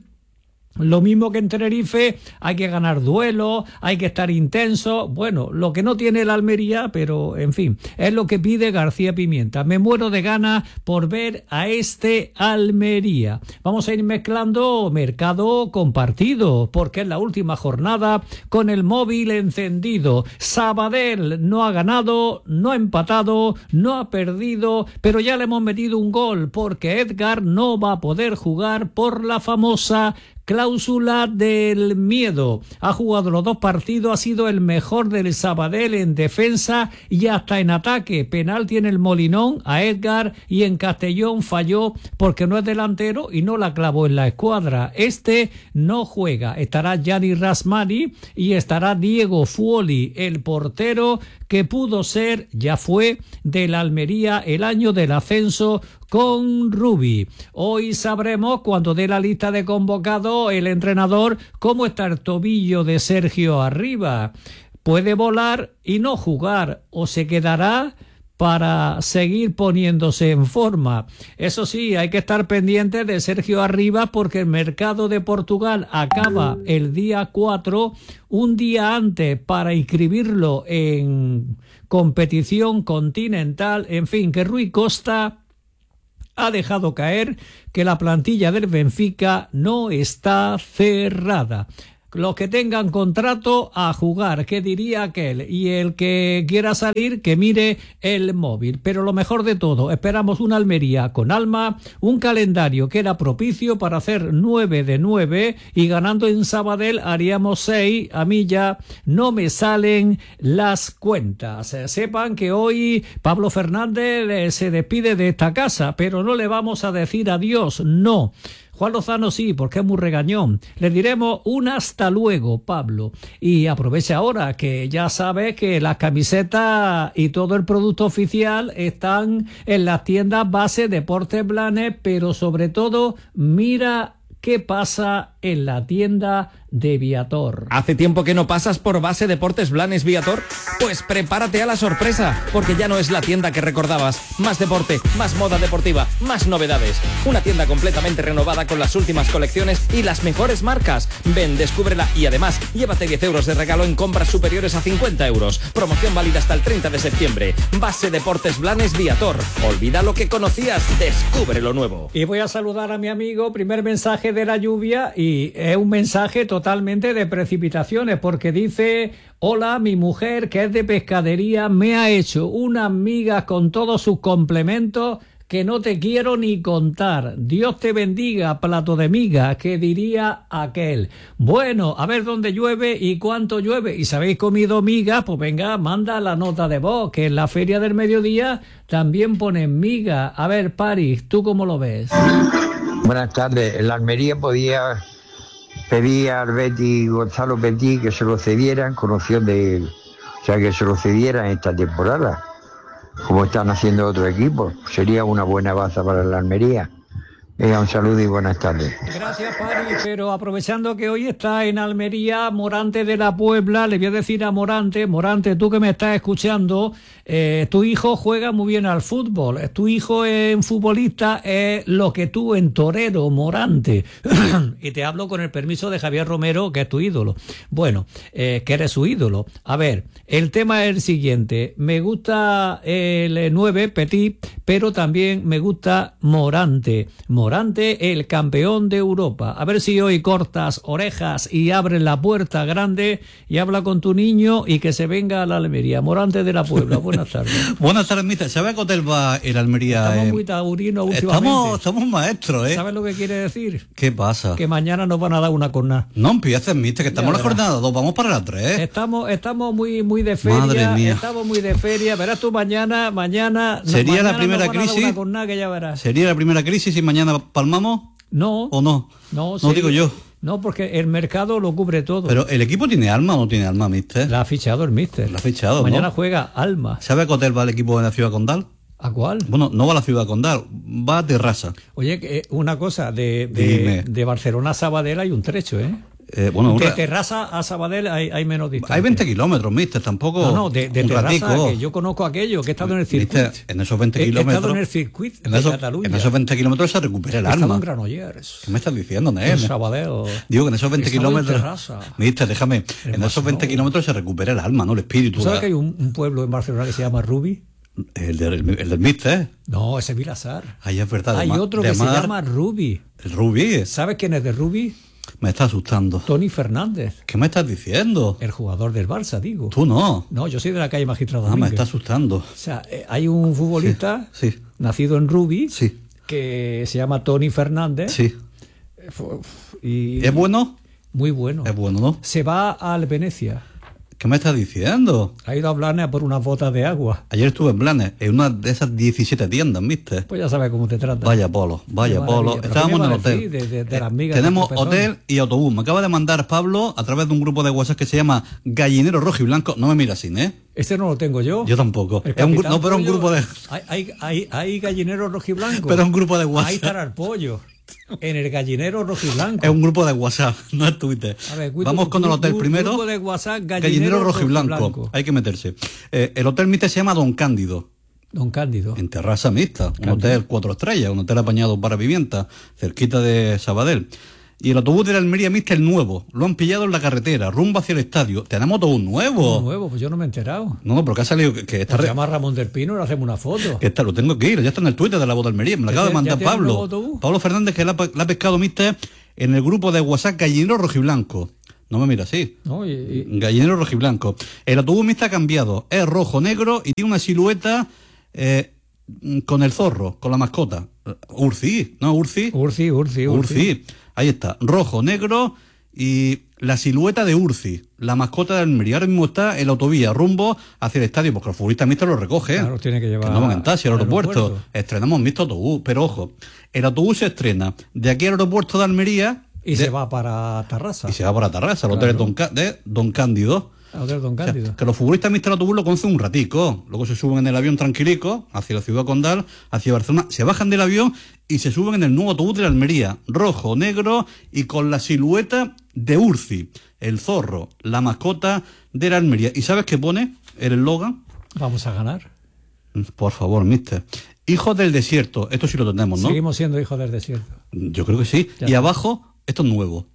lo mismo que en Tenerife, hay que ganar duelos, hay que estar intenso. Bueno, lo que no tiene la Almería, pero en fin, es lo que pide García Pimienta. Me muero de ganas por ver a este Almería. Vamos a ir mezclando mercado compartido, porque es la última jornada con el móvil encendido. Sabadell no ha ganado, no ha empatado, no ha perdido, pero ya le hemos metido un gol, porque Edgar no va a poder jugar por la famosa cláusula del miedo. Ha jugado los dos partidos, ha sido el mejor del Sabadell en defensa y hasta en ataque. Penalti en el Molinón a Edgar y en Castellón falló porque no es delantero y no la clavó en la escuadra. Este no juega. Estará Gianni Rasmani y estará Diego Fuoli, el portero que pudo ser, ya fue, del Almería el año del ascenso con Rubi. Hoy sabremos, cuando dé la lista de convocados el entrenador, cómo está el tobillo de Sergio Arribas. Puede volar y no jugar, o se quedará para seguir poniéndose en forma. Eso sí, hay que estar pendiente de Sergio Arribas, porque el mercado de Portugal acaba el día cuatro, un día antes para inscribirlo en competición continental. En fin, que Rui Costa ha dejado caer que la plantilla del Benfica no está cerrada. Los que tengan contrato a jugar, ¿qué diría aquel? Y el que quiera salir, que mire el móvil. Pero lo mejor de todo, esperamos una Almería con alma, un calendario que era propicio para hacer nueve de nueve, y ganando en Sabadell haríamos seis. A mí ya no me salen las cuentas. Sepan que hoy Pablo Fernández se despide de esta casa, pero no le vamos a decir adiós, no. Juan Lozano sí, porque es muy regañón. Le diremos un hasta luego, Pablo. Y aprovecha ahora que ya sabes que las camisetas y todo el producto oficial están en las tiendas Base Deportes Blanes, pero sobre todo mira qué pasa en la tienda de Viator. ¿Hace tiempo que no pasas por Base Deportes Blanes Viator? Pues prepárate a la sorpresa, porque ya no es la tienda que recordabas. Más deporte, más moda deportiva, más novedades. Una tienda completamente renovada con las últimas colecciones y las mejores marcas. Ven, descúbrela y además llévate diez euros de regalo en compras superiores a cincuenta euros. Promoción válida hasta el treinta de septiembre. Base Deportes Blanes Viator. Olvida lo que conocías, descubre lo nuevo. Y voy a saludar a mi amigo, primer mensaje de la lluvia, y es un mensaje totalmente de precipitaciones, porque dice: hola, mi mujer, que es de pescadería, me ha hecho unas migas con todos sus complementos que no te quiero ni contar. Dios te bendiga, plato de migas, que diría aquel. Bueno, a ver dónde llueve y cuánto llueve. Y si habéis comido migas, pues venga, manda la nota de voz, que en la Feria del Mediodía también ponen migas. A ver, Paris, ¿tú cómo lo ves? Buenas tardes. En la Almería podía pedir al Betty, Gonzalo Petit, que se lo cedieran con opción de, o sea, que se lo cedieran esta temporada, como están haciendo otros equipos. Sería una buena baza para la Almería. Venga, un saludo y buenas tardes. Gracias, Pari, pero aprovechando que hoy está en Almería Morante de la Puebla, le voy a decir a Morante: Morante, tú que me estás escuchando, eh, tu hijo juega muy bien al fútbol, tu hijo en futbolista es lo que tú en torero, Morante. Y te hablo con el permiso de Javier Romero, que es tu ídolo. Bueno, eh, que eres su ídolo. A ver, el tema es el siguiente: me gusta el nueve, Petit, pero también me gusta Morante. Morante, el campeón de Europa. A ver si hoy cortas orejas y abres la puerta grande y habla con tu niño y que se venga a la Almería. Morante de la Puebla, buenas tardes. Buenas tardes, mister. ¿Sabe a qué hotel va el Almería? Estamos eh, muy taurinos últimamente. Estamos, estamos maestros, ¿eh? ¿Sabes lo que quiere decir? ¿Qué pasa? Que mañana nos van a dar una cornada. No empieces, mister, que estamos Ya en la verás. jornada dos, vamos para la tres. Estamos, estamos muy, muy de feria. Madre mía. Estamos muy de feria. Verás tú mañana, mañana. ¿Sería mañana la primera nos van a dar crisis? una cornada que ya verás. ¿Sería la primera crisis y mañana palmamos? No. ¿O no? No, No sería- digo yo. No, porque el mercado lo cubre todo. Pero ¿el equipo tiene alma o no tiene alma, mister? La ha fichado el mister. La ha fichado, Mañana ¿no? juega Alma. ¿Sabe a qué hotel va el equipo de la ciudad condal? ¿A cuál? Bueno, no va a la ciudad condal, va a Terrassa. Oye, que, eh, una cosa, de, Dime. de, de Barcelona a Sabadell hay un trecho, ¿eh? Eh, bueno, de una- Terrassa a Sabadell hay, hay menos distancia. hay veinte kilómetros, mister, tampoco. No, no, de, de un Terrassa, ratico. que yo conozco aquello, que he estado en el circuito. Mister, en esos veinte He- he kilómetros. estado en el circuito en de esos, Cataluña. en esos veinte kilómetros se recupera el He estado alma. en Granollers. ¿Qué me estás diciendo, En Nel? Sabadell. Digo que en esos veinte He estado en kilómetros. Terrassa. Mister, déjame. En, En esos Barcelona. veinte kilómetros se recupera el alma, no el espíritu. ¿Tú sabes la- que hay un, un pueblo en Barcelona que se llama Rubi? el, del, el del Mister. No, ese es Vilasar. Ahí es verdad. de Hay ma- otro de que se mar- llama Rubi. El Rubí. ¿Sabes quién es de Rubi? Me está asustando. Tony Fernández. ¿Qué me estás diciendo? El jugador del Barça, digo. Tú no. No, yo soy de la calle Magistrado Ah, me Domínguez. está asustando. O sea, eh, hay un futbolista Sí, sí. nacido en Rubi Sí. que se llama Tony Fernández. Sí. Eh, fu- Y ¿Es bueno? Muy bueno. Es bueno, ¿no? Se va al Venecia. ¿Qué me estás diciendo? Ha ido a Blanes a por unas botas de agua. Ayer estuve en Blanes, en una de esas diecisiete tiendas, ¿viste? Pues ya sabes cómo te trata. Vaya polo, vaya Qué polo. maravilla. ¿Pero Estábamos qué en me el vas a hotel. decir de- de- de las Eh, migas de Tenemos tus pezones? hotel y autobús. Me acaba de mandar Pablo a través de un grupo de WhatsApp que se llama Gallinero Rojo y Blanco. No me mira así, ¿eh? Este no lo tengo yo. Yo tampoco. El Es un gru- Capitán no, pero un Pollo, grupo de. Hay, hay, hay, hay gallinero rojiblanco. Pero un grupo de WhatsApp. Ahí estará el pollo. En el gallinero rojiblanco. Es un grupo de WhatsApp, no es Twitter. A ver, grupo- Vamos con el hotel gru- primero. Grupo de WhatsApp, gallinero, Gallinero Rojo y Blanco. rojiblanco. Hay que meterse. Eh, el hotel Mister se llama Don Cándido. Don Cándido. En Terrassa Mixta, un hotel cuatro estrellas, un hotel apañado para vivienda, cerquita de Sabadell. Y el autobús de la Almería Mixta, el nuevo, lo han pillado en la carretera, rumbo hacia el estadio. Tenemos autobús nuevo. Nuevo, pues yo no me he enterado. No, no, pero que ha salido que, que está, Pues re- llama a Ramón del Pino y le hacemos una foto. que está, lo tengo que ir, ya está en el Twitter de la Voz de Almería, me lo ¿Ya acaba de tiene- ya mandar tiene un Pablo. nuevo autobús? Pablo Fernández, que la, ha- la ha pescado Mister en el grupo de WhatsApp Gallinero Rojiblanco. No me mira así. No, y- y- Gallinero Rojiblanco. El autobús Mister ha cambiado, es rojo, negro y tiene una silueta eh, con el zorro, con la mascota. Urci, ¿no? Urci. Urci, Urci, Urci. Urci. Ahí está, rojo, negro y la silueta de Urci, la mascota de Almería. Ahora mismo está en la autovía, rumbo hacia el estadio, porque el futbolista Mister lo recoge. Claro, tiene que llevar Que no van en taxi al al aeropuerto. aeropuerto. Estrenamos Mister autobús, pero ojo, el autobús se estrena de aquí al aeropuerto de Almería Y de- se va para Tarrasa. y se va para Tarrasa, al hotel de Claro. Don, Ca- de Don Cándido. Hotel Don O sea, Cándido. que los futbolistas míster Autobús lo conocen un ratico, luego se suben en el avión tranquilico hacia la ciudad condal, hacia Barcelona, se bajan del avión y se suben en el nuevo autobús de la Almería, rojo, negro y con la silueta de Urci, el zorro, la mascota de la Almería. ¿Y sabes qué pone el eslogan? Vamos a ganar. Por favor, mister. Hijos del desierto, esto sí lo tenemos, ¿no? Seguimos siendo hijos del desierto. Yo creo que sí. Ya. Y abajo, esto es nuevo.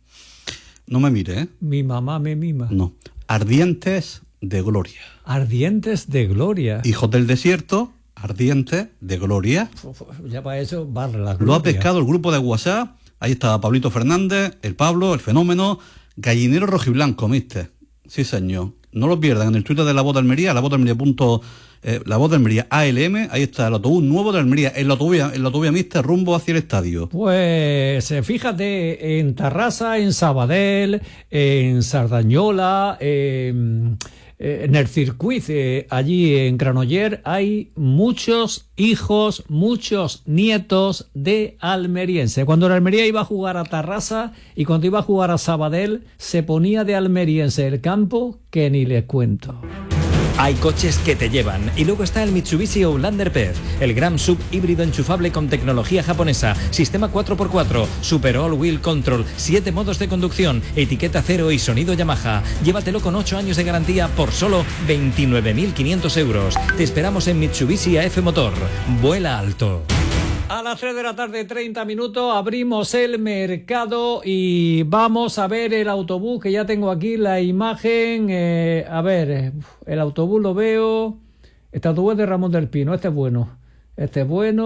No me mire, ¿eh? Mi mamá me mima. No. Ardientes de gloria. Ardientes de gloria. Hijos del desierto, ardientes de gloria. Ya para eso vale la gloria. Lo ha pescado el grupo de WhatsApp. Ahí está Pablito Fernández, el Pablo, el Fenómeno. Gallinero rojiblanco, mister. Sí, señor. No lo pierdan en el Twitter de La Voz de Almería, la voz de Almería. Punto, eh, la Voz de Almería A L M. Ahí está el autobús nuevo de Almería. El autobús, el autobús mister rumbo hacia el estadio. Pues fíjate, en Tarrasa, en Sabadell, en Sardañola, en, en el circuito, eh, allí en Granollers, hay muchos hijos, muchos nietos de almeriense. Cuando la Almería iba a jugar a Tarrasa y cuando iba a jugar a Sabadell, se ponía de almeriense el campo que ni les cuento. Hay coches que te llevan. Y luego está el Mitsubishi Outlander P E V, el gran sub híbrido enchufable con tecnología japonesa, sistema cuatro por cuatro, Super All Wheel Control, siete modos de conducción, etiqueta cero y sonido Yamaha. Llévatelo con ocho años de garantía por solo veintinueve mil quinientos euros. Te esperamos en Mitsubishi A F Motor. Vuela alto. A las tres de la tarde, treinta minutos, abrimos el mercado y vamos a ver el autobús, que ya tengo aquí la imagen. Eh, a ver, el autobús lo veo. Este autobús es de Ramón del Pino, este es bueno. Este es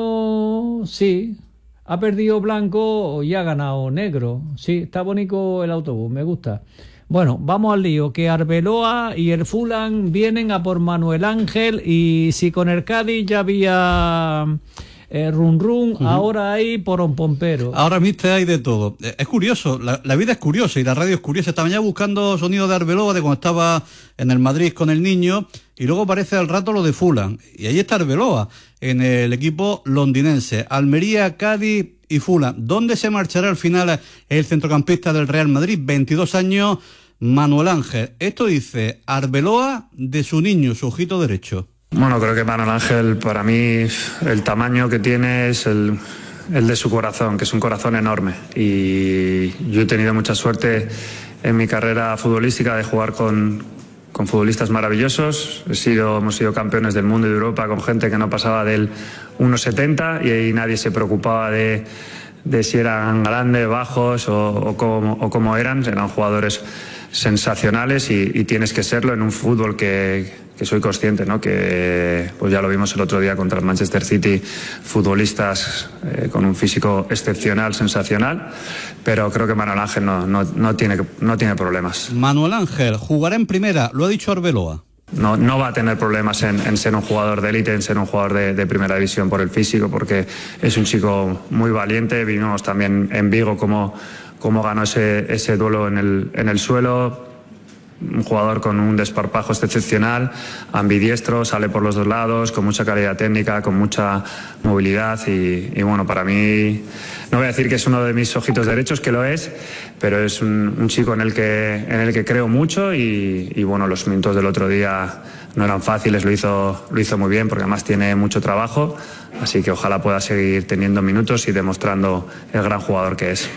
bueno, sí. Ha perdido blanco y ha ganado negro. Sí, está bonito el autobús, me gusta. Bueno, vamos al lío, que Arbeloa y el Fulham vienen a por Manuel Ángel y si con el Cádiz ya había... Eh, run run, uh-huh. Ahora hay porón pompero. Ahora, mister, hay de todo. Es curioso, la, la vida es curiosa y la radio es curiosa. Estaba ya buscando sonido de Arbeloa de cuando estaba en el Madrid con el niño y luego aparece al rato lo de Fulham. Y ahí está Arbeloa, en el equipo londinense. Almería, Cádiz y Fulham. ¿Dónde se marchará al final el centrocampista del Real Madrid? veintidós años, Manuel Ángel. Esto dice Arbeloa de su niño, su ojito derecho. Bueno, creo que Manuel Ángel, para mí, el tamaño que tiene es el, el de su corazón, que es un corazón enorme. Y yo he tenido mucha suerte en mi carrera futbolística de jugar con, con futbolistas maravillosos. He sido, hemos sido campeones del mundo y de Europa con gente que no pasaba del uno setenta y ahí nadie se preocupaba de, de si eran grandes, bajos o, o, cómo, o cómo eran. Eran jugadores sensacionales y, y tienes que serlo en un fútbol que... que soy consciente, ¿no? Que pues ya lo vimos el otro día contra el Manchester City, futbolistas eh, con un físico excepcional, sensacional, pero creo que Manuel Ángel no, no, no, tiene, no tiene problemas. Manuel Ángel jugará en primera, lo ha dicho Arbeloa. No, no va a tener problemas en, en ser un jugador de élite, en ser un jugador de, de primera división por el físico, porque es un chico muy valiente. Vimos también en Vigo cómo, cómo ganó ese, ese duelo en el, en el suelo. Un jugador con un desparpajo excepcional, ambidiestro, sale por los dos lados, con mucha calidad técnica, con mucha movilidad y, y bueno, para mí, no voy a decir que es uno de mis ojitos derechos, que lo es, pero es un, un chico en el que, en el que creo mucho y, y bueno, los minutos del otro día no eran fáciles, lo hizo, lo hizo muy bien porque además tiene mucho trabajo, así que ojalá pueda seguir teniendo minutos y demostrando el gran jugador que es.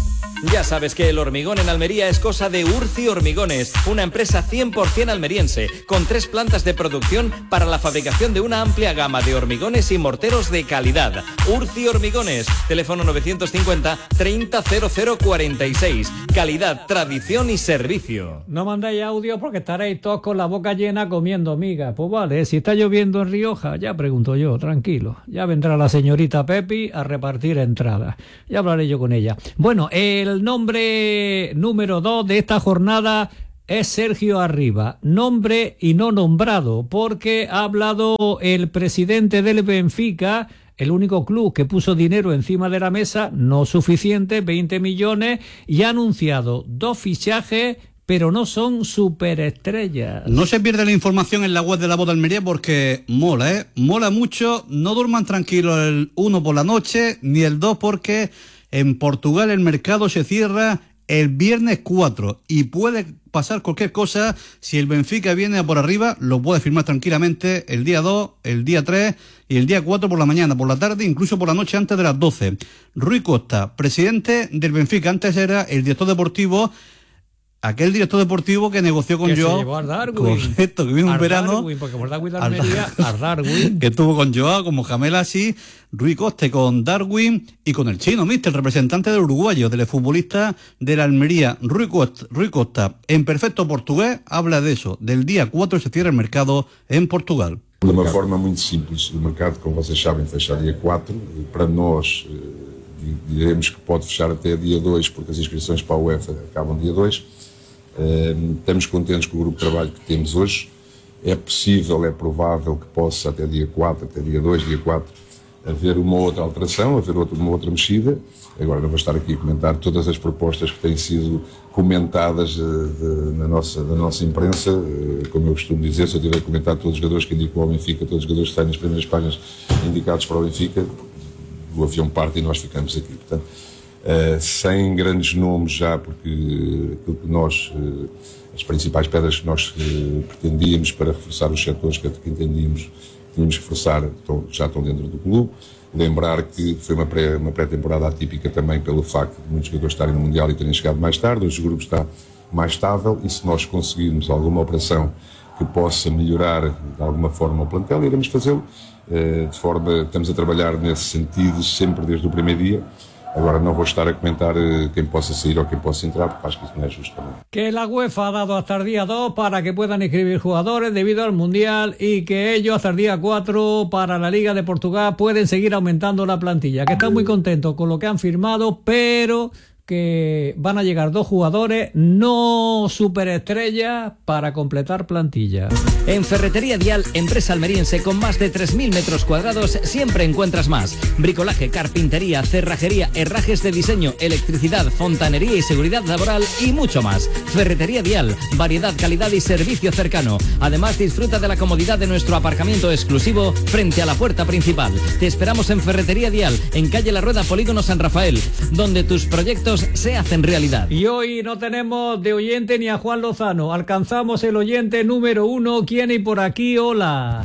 Ya sabes que el hormigón en Almería es cosa de Urci Hormigones, una empresa cien por ciento almeriense, con tres plantas de producción para la fabricación de una amplia gama de hormigones y morteros de calidad. Urci Hormigones, teléfono novecientos cincuenta, treinta, cero cero cuarenta y seis. Calidad, tradición y servicio. No mandáis audio porque estaréis todos con la boca llena comiendo migas. Pues vale, si está lloviendo en Rioja, ya pregunto yo, tranquilo. Ya vendrá la señorita Pepi a repartir entradas. Ya hablaré yo con ella. Bueno, el nombre número dos de esta jornada es Sergio Arriba, nombre y no nombrado, porque ha hablado el presidente del Benfica, el único club que puso dinero encima de la mesa, no suficiente, veinte millones, y ha anunciado dos fichajes, pero no son superestrellas. No se pierde la información en la web de La Voz de Almería porque mola, ¿eh? Mola mucho, no duerman tranquilos el uno por la noche, ni el dos porque... en Portugal el mercado se cierra el viernes cuatro y puede pasar cualquier cosa. Si el Benfica viene a por arriba, lo puede firmar tranquilamente el día dos, el día tres y el día cuatro por la mañana, por la tarde, incluso por la noche antes de las doce. Rui Costa, presidente del Benfica, antes era el director deportivo, aquel director deportivo que negoció con que Joao. Se llevó a Darwin. Correcto, que vino un verano. Darwin, porque por Darwin de Almería, a Darwin. Que estuvo con Joao, con Mohamed Así, Rui Costa con Darwin y con el chino, mister, el representante del uruguayo, del futbolista de la Almería, Rui Costa, Rui Costa, en perfecto portugués, habla de eso. Del día cuatro se cierra el mercado en Portugal. De uma forma muito simples, o mercado, como vocês sabem, fecha dia quatro. Para nós, diremos que pode fechar até dia dois, porque as inscrições para a UEFA acabam dia dois. Uh, estamos contentes com o grupo de trabalho que temos hoje. É possível, é provável que possa até dia quatro, até dia dois, dia quatro, haver uma outra alteração, haver outra, uma outra mexida. Agora não vou estar aqui a comentar todas as propostas que têm sido comentadas uh, de, na, nossa, na nossa imprensa. Uh, como eu costumo dizer, se eu tiver a comentar todos os jogadores que indicam ao Benfica, todos os jogadores que saem nas primeiras páginas indicados para o Benfica, o avião parte e nós ficamos aqui. Portanto, Uh, sem grandes nomes já, porque aquilo que nós, uh, as principais pedras que nós uh, pretendíamos para reforçar os setores que, que entendíamos que tínhamos que reforçar estão, já estão dentro do clube. Lembrar que foi uma, pré, uma pré-temporada atípica também pelo facto de muitos jogadores estarem no Mundial e terem chegado mais tarde. Hoje o grupo está mais estável e se nós conseguirmos alguma operação que possa melhorar de alguma forma o plantel, iremos fazê-lo. Uh, de forma, estamos a trabalhar nesse sentido sempre desde o primeiro dia. Ahora no voy a estar a comentar quién pueda salir o quién pueda entrar, porque acho que eso no es justo. Que la UEFA ha dado hasta el día dos para que puedan inscribir jugadores debido al Mundial y que ellos hasta el día cuatro para la Liga de Portugal pueden seguir aumentando la plantilla. Que están muy contentos con lo que han firmado, pero que van a llegar dos jugadores no superestrellas para completar plantilla. En Ferretería Dial, empresa almeriense con más de tres mil metros cuadrados, siempre encuentras más. Bricolaje, carpintería, cerrajería, herrajes de diseño, electricidad, fontanería y seguridad laboral y mucho más. Ferretería Dial, variedad, calidad y servicio cercano. Además, disfruta de la comodidad de nuestro aparcamiento exclusivo frente a la puerta principal. Te esperamos en Ferretería Dial, en calle La Rueda, Polígono San Rafael, donde tus proyectos se hacen realidad. Y hoy no tenemos de oyente ni a Juan Lozano. Alcanzamos el oyente número uno. ¿Quién hay por aquí? Hola.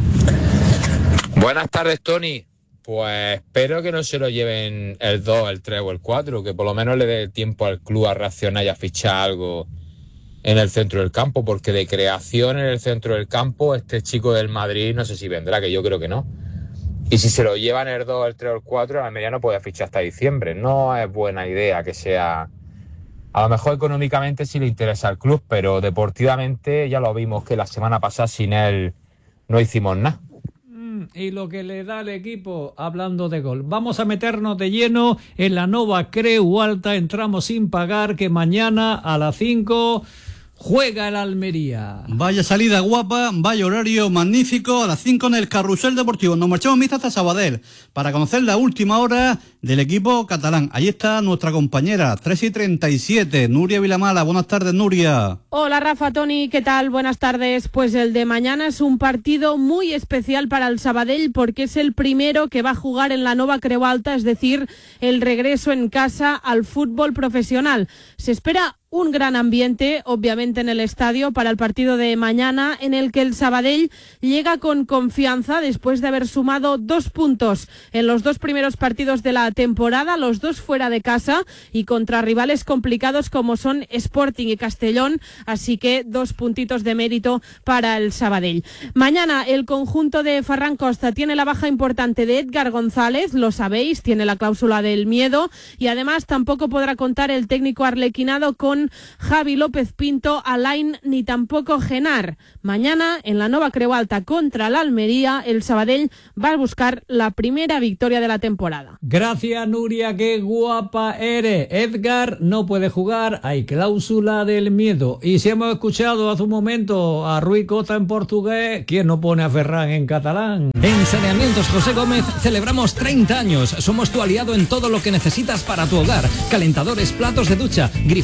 Buenas tardes, Tony. Pues espero que no se lo lleven el dos, el tres o el cuatro, que por lo menos le dé tiempo al club a reaccionar y a fichar algo en el centro del campo, porque de creación en el centro del campo este chico del Madrid no sé si vendrá, que yo creo que no. Y si se lo llevan el dos, el tres o el cuatro, el Almería no puede fichar hasta diciembre. No es buena idea que sea... A lo mejor económicamente sí le interesa al club, pero deportivamente ya lo vimos que la semana pasada sin él no hicimos nada. Y lo que le da al equipo, hablando de gol. Vamos a meternos de lleno en la Nova Creu Alta. Entramos sin pagar, que mañana a las cinco... juega el Almería. Vaya salida guapa, vaya horario magnífico. A las cinco en el Carrusel Deportivo. Nos marchamos mixta hasta Sabadell para conocer la última hora del equipo catalán. Ahí está nuestra compañera, tres y treinta y siete, Nuria Vilamala. Buenas tardes, Nuria. Hola, Rafa, Tony, ¿qué tal? Buenas tardes. Pues el de mañana es un partido muy especial para el Sabadell porque es el primero que va a jugar en la Nova Creu Alta, es decir, el regreso en casa al fútbol profesional. Se espera un gran ambiente, obviamente, en el estadio para el partido de mañana, en el que el Sabadell llega con confianza después de haber sumado dos puntos en los dos primeros partidos de la temporada, los dos fuera de casa y contra rivales complicados como son Sporting y Castellón, así que dos puntitos de mérito para el Sabadell. Mañana el conjunto de Ferran Costa tiene la baja importante de Edgar González, lo sabéis, tiene la cláusula del miedo y además tampoco podrá contar el técnico arlequinado con Javi López Pinto, Alain ni tampoco Genar. Mañana en la Nova Creu Alta contra la Almería, el Sabadell va a buscar la primera victoria de la temporada. Gracias, Nuria, qué guapa eres. Edgar no puede jugar, hay cláusula del miedo. Y si hemos escuchado hace un momento a Rui Costa en portugués, ¿quién no pone a Ferran en catalán? En Saneamientos José Gómez celebramos treinta años. Somos tu aliado en todo lo que necesitas para tu hogar. Calentadores, platos de ducha, grifería, aire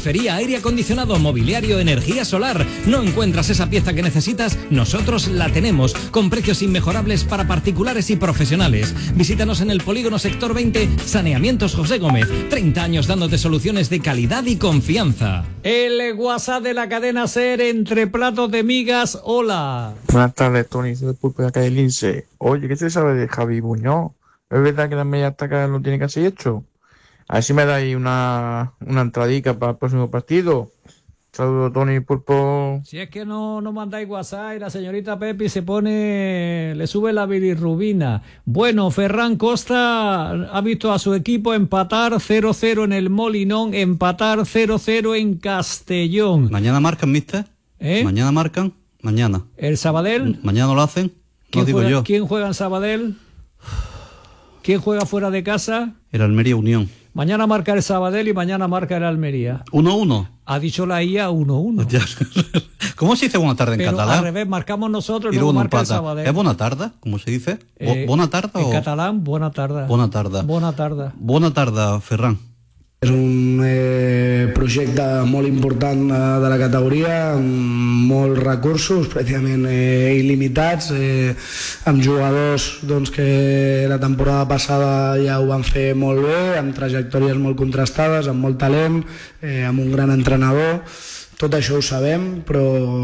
aire acondicionado, mobiliario, energía solar. ¿No encuentras esa pieza que necesitas? Nosotros la tenemos, con precios inmejorables para particulares y profesionales. Visítanos en el Polígono Sector veinte, Saneamientos José Gómez. treinta años dándote soluciones de calidad y confianza. El WhatsApp de la cadena SER entre platos de migas. Hola. Buenas tardes, Tony. Soy de Pulpo de acá de Lince. Oye, ¿qué se sabe de Javi Muñoz? ¿Es verdad que la media ataca lo tiene casi hecho? A ver si me dais una, una entradica para el próximo partido. Saludos, Tony Pulpo. Si es que no, no mandáis WhatsApp y la señorita Pepi se pone, le sube la bilirrubina. Bueno, Ferran Costa ha visto a su equipo empatar cero cero en el Molinón, empatar cero cero en Castellón. ¿Mañana marcan, mister? ¿Eh? ¿Mañana marcan? Mañana. ¿El Sabadell? ¿Mañana lo hacen? ¿Quién, no digo juega, yo. ¿Quién juega en Sabadell? ¿Quién juega fuera de casa? El Almería Unión. Mañana marca el Sabadell y mañana marca el Almería. uno uno. Ha dicho la I A uno uno. ¿Cómo se dice buena tarde en Pero catalán? al revés, marcamos nosotros y luego luego marca el empata. Sabadell. ¿Es buena tarde? ¿Cómo se dice? Eh, ¿Buena tarde en o...? catalán, buena tarde. Buena tarde. Buena tarde. Buena tarde, Ferran. És un eh, projecte molt important eh, de la categoria, amb molts recursos, pràcticament eh, il·limitats, eh, amb jugadors doncs, que la temporada passada ja ho van fer molt bé, amb trajectòries molt contrastades, amb molt talent, eh, amb un gran entrenador. Tot això ho sabem, però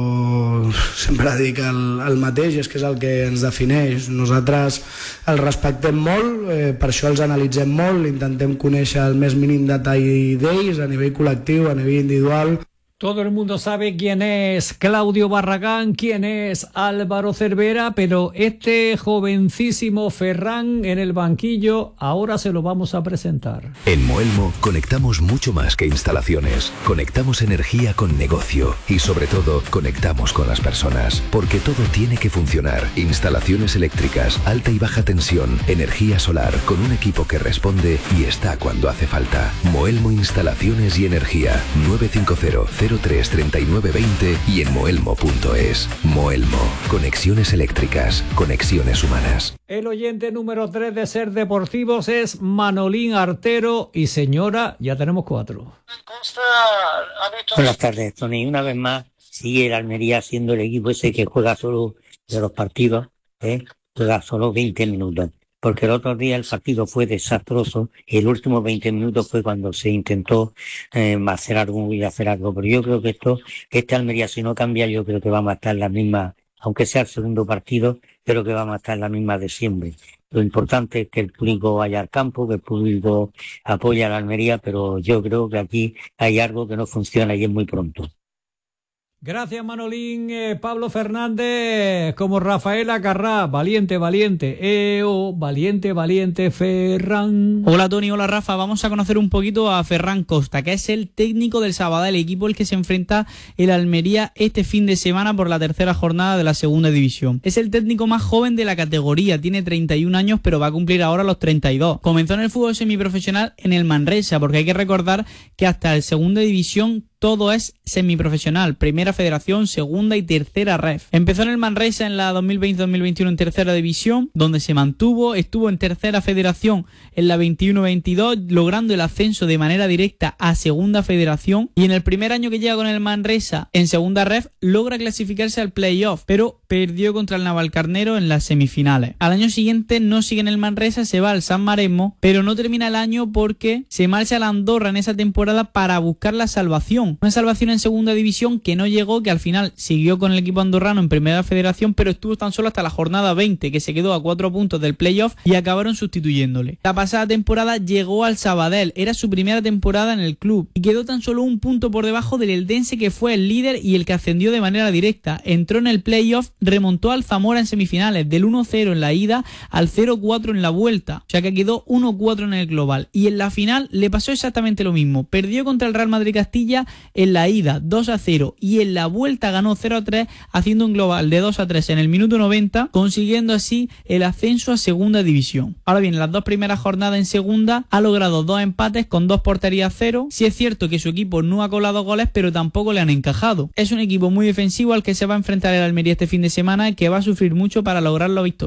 sempre dic el, el mateix, és que és el que ens defineix. Nosaltres el respectem molt, eh, per això els analitzem molt, intentem conèixer el més mínim detall d'ells a nivell col·lectiu, a nivell individual. Todo el mundo sabe quién es Claudio Barragán, quién es Álvaro Cervera, pero este jovencísimo Ferran en el banquillo, ahora se lo vamos a presentar. En Moelmo conectamos mucho más que instalaciones. Conectamos energía con negocio y sobre todo conectamos con las personas, porque todo tiene que funcionar. Instalaciones eléctricas, alta y baja tensión, energía solar, con un equipo que responde y está cuando hace falta. Moelmo Instalaciones y Energía, nueve cinco cero cero tres tres nueve dos cero y en moelmo punto es. Moelmo, conexiones eléctricas, conexiones humanas. El oyente número tres de Ser Deportivos es Manolín Artero y señora, ya tenemos cuatro. Buenas tardes, Tony. Una vez más sigue el Almería siendo el equipo ese que juega solo de los partidos, ¿eh? Juega solo veinte minutos. Porque el otro día el partido fue desastroso y el último veinte minutos fue cuando se intentó eh, hacer algo y hacer algo. Pero yo creo que esto, que este Almería si no cambia, yo creo que vamos a estar en la misma, aunque sea el segundo partido, creo que vamos a estar en la misma de siempre. Lo importante es que el público vaya al campo, que el público apoye a la Almería, pero yo creo que aquí hay algo que no funciona y es muy pronto. Gracias, Manolín. Eh, Pablo Fernández, como Rafaela Carrá, valiente, valiente. Eo, valiente, valiente, Ferran. Hola, Tony, hola, Rafa. Vamos a conocer un poquito a Ferran Costa, que es el técnico del Sabadell, el equipo al que se enfrenta el Almería este fin de semana por la tercera jornada de la segunda división. Es el técnico más joven de la categoría, tiene treinta y un años, pero va a cumplir ahora los treinta y dos. Comenzó en el fútbol semiprofesional en el Manresa, porque hay que recordar que hasta el segunda división todo es semiprofesional, primera federación, segunda y tercera ref. Empezó en el Manresa en la dos mil veinte dos mil veintiuno en tercera división, donde se mantuvo, estuvo en tercera federación en la veintiuno veintidós, logrando el ascenso de manera directa a segunda federación, y en el primer año que llega con el Manresa en segunda ref, logra clasificarse al playoff, pero perdió contra el Navalcarnero en las semifinales. Al año siguiente no sigue en el Manresa, se va al San Maremo, pero no termina el año porque se marcha a la Andorra en esa temporada para buscar la salvación. Una salvación en segunda división que no llegó, que al final siguió con el equipo andorrano en primera federación, pero estuvo tan solo hasta la jornada veinte, que se quedó a cuatro puntos del playoff y acabaron sustituyéndole. La pasada temporada llegó al Sabadell, era su primera temporada en el club y quedó tan solo un punto por debajo del Eldense, que fue el líder y el que ascendió de manera directa. Entró en el playoff, remontó al Zamora en semifinales, del uno cero en la ida al cero cuatro en la vuelta, o sea que quedó uno cuatro en el global, y en la final le pasó exactamente lo mismo, perdió contra el Real Madrid Castilla en la ida dos a cero y en la vuelta ganó cero a tres, haciendo un global de dos a tres en el minuto noventa, consiguiendo así el ascenso a segunda división. Ahora bien, en las dos primeras jornadas en segunda ha logrado dos empates con dos porterías cero. Sí es cierto que su equipo no ha colado goles, pero tampoco le han encajado. Es un equipo muy defensivo al que se va a enfrentar el Almería este fin de semana y que va a sufrir mucho para lograr la victoria.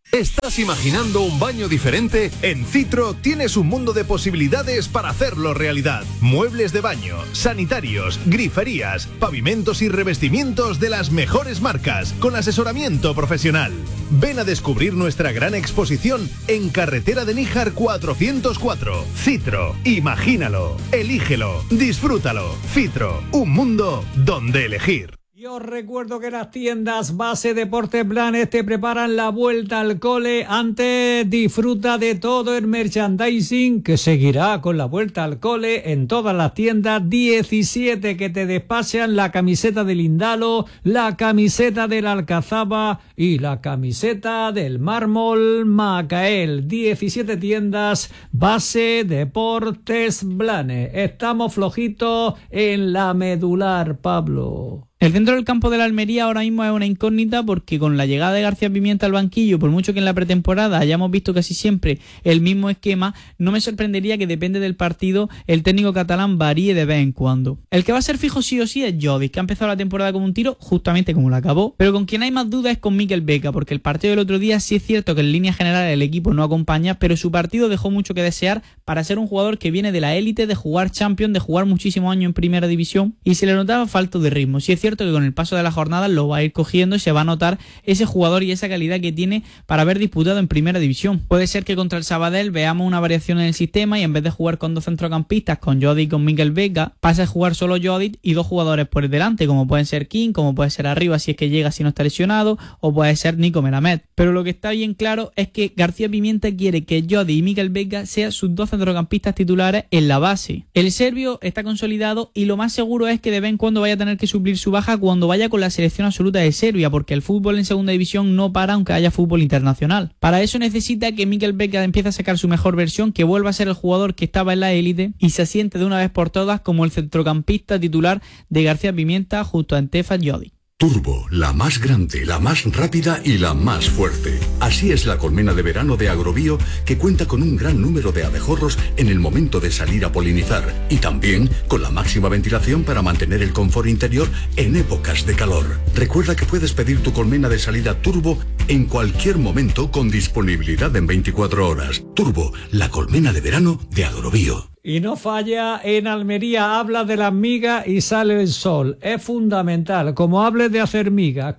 ¿Estás imaginando un baño diferente? En Citro tienes un mundo de posibilidades para hacerlo realidad. Muebles de baño, sanitarios, griferías, pavimentos y revestimientos de las mejores marcas, con asesoramiento profesional. Ven a descubrir nuestra gran exposición en Carretera de Níjar cuatrocientos cuatro. Citro, imagínalo, elígelo, disfrútalo. Citro, un mundo donde elegir. Yo os recuerdo que las tiendas Base Deportes Blanes te preparan la vuelta al cole. Antes disfruta de todo el merchandising que seguirá con la vuelta al cole en todas las tiendas. diecisiete que te despachan la camiseta del Indalo, la camiseta del Alcazaba y la camiseta del Mármol Macael. diecisiete tiendas Base Deportes Blanes. Estamos flojitos en la medular, Pablo. El centro del campo de la Almería ahora mismo es una incógnita porque con la llegada de García Pimienta al banquillo, por mucho que en la pretemporada hayamos visto casi siempre el mismo esquema, no me sorprendería que depende del partido el técnico catalán varíe de vez en cuando. El que va a ser fijo sí o sí es Jovic, que ha empezado la temporada como un tiro, justamente como la acabó, pero con quien hay más dudas es con Mikel Beca, porque el partido del otro día sí es cierto que en líneas generales el equipo no acompaña, pero su partido dejó mucho que desear para ser un jugador que viene de la élite, de jugar Champions, de jugar muchísimos años en Primera División, y se le notaba falto de ritmo. Sí es cierto que con el paso de la jornada lo va a ir cogiendo y se va a notar ese jugador y esa calidad que tiene para haber disputado en Primera División. Puede ser que contra el Sabadell veamos una variación en el sistema y en vez de jugar con dos centrocampistas, con Jodi y con Mikel Beca, pase a jugar solo Jodi y dos jugadores por delante, como pueden ser King, como puede ser arriba si es que llega si no está lesionado, o puede ser Nico Melamed. Pero lo que está bien claro es que García Pimienta quiere que Jodi y Mikel Beca sean sus dos centrocampistas titulares en la base. El serbio está consolidado y lo más seguro es que de vez en cuando vaya a tener que suplir su baja cuando vaya con la selección absoluta de Serbia, porque el fútbol en segunda división no para aunque haya fútbol internacional. Para eso necesita que Mikel Beca empiece a sacar su mejor versión, que vuelva a ser el jugador que estaba en la élite y se asiente de una vez por todas como el centrocampista titular de García Pimienta junto a Antefa Jodi. Turbo, la más grande, la más rápida y la más fuerte. Así es la colmena de verano de Agrobio, que cuenta con un gran número de abejorros en el momento de salir a polinizar y también con la máxima ventilación para mantener el confort interior en épocas de calor. Recuerda que puedes pedir tu colmena de salida Turbo en cualquier momento con disponibilidad en veinticuatro horas. Turbo, la colmena de verano de Agrobio. Y no falla, en Almería habla de las migas y sale el sol. Es fundamental. Como hables de hacer migas,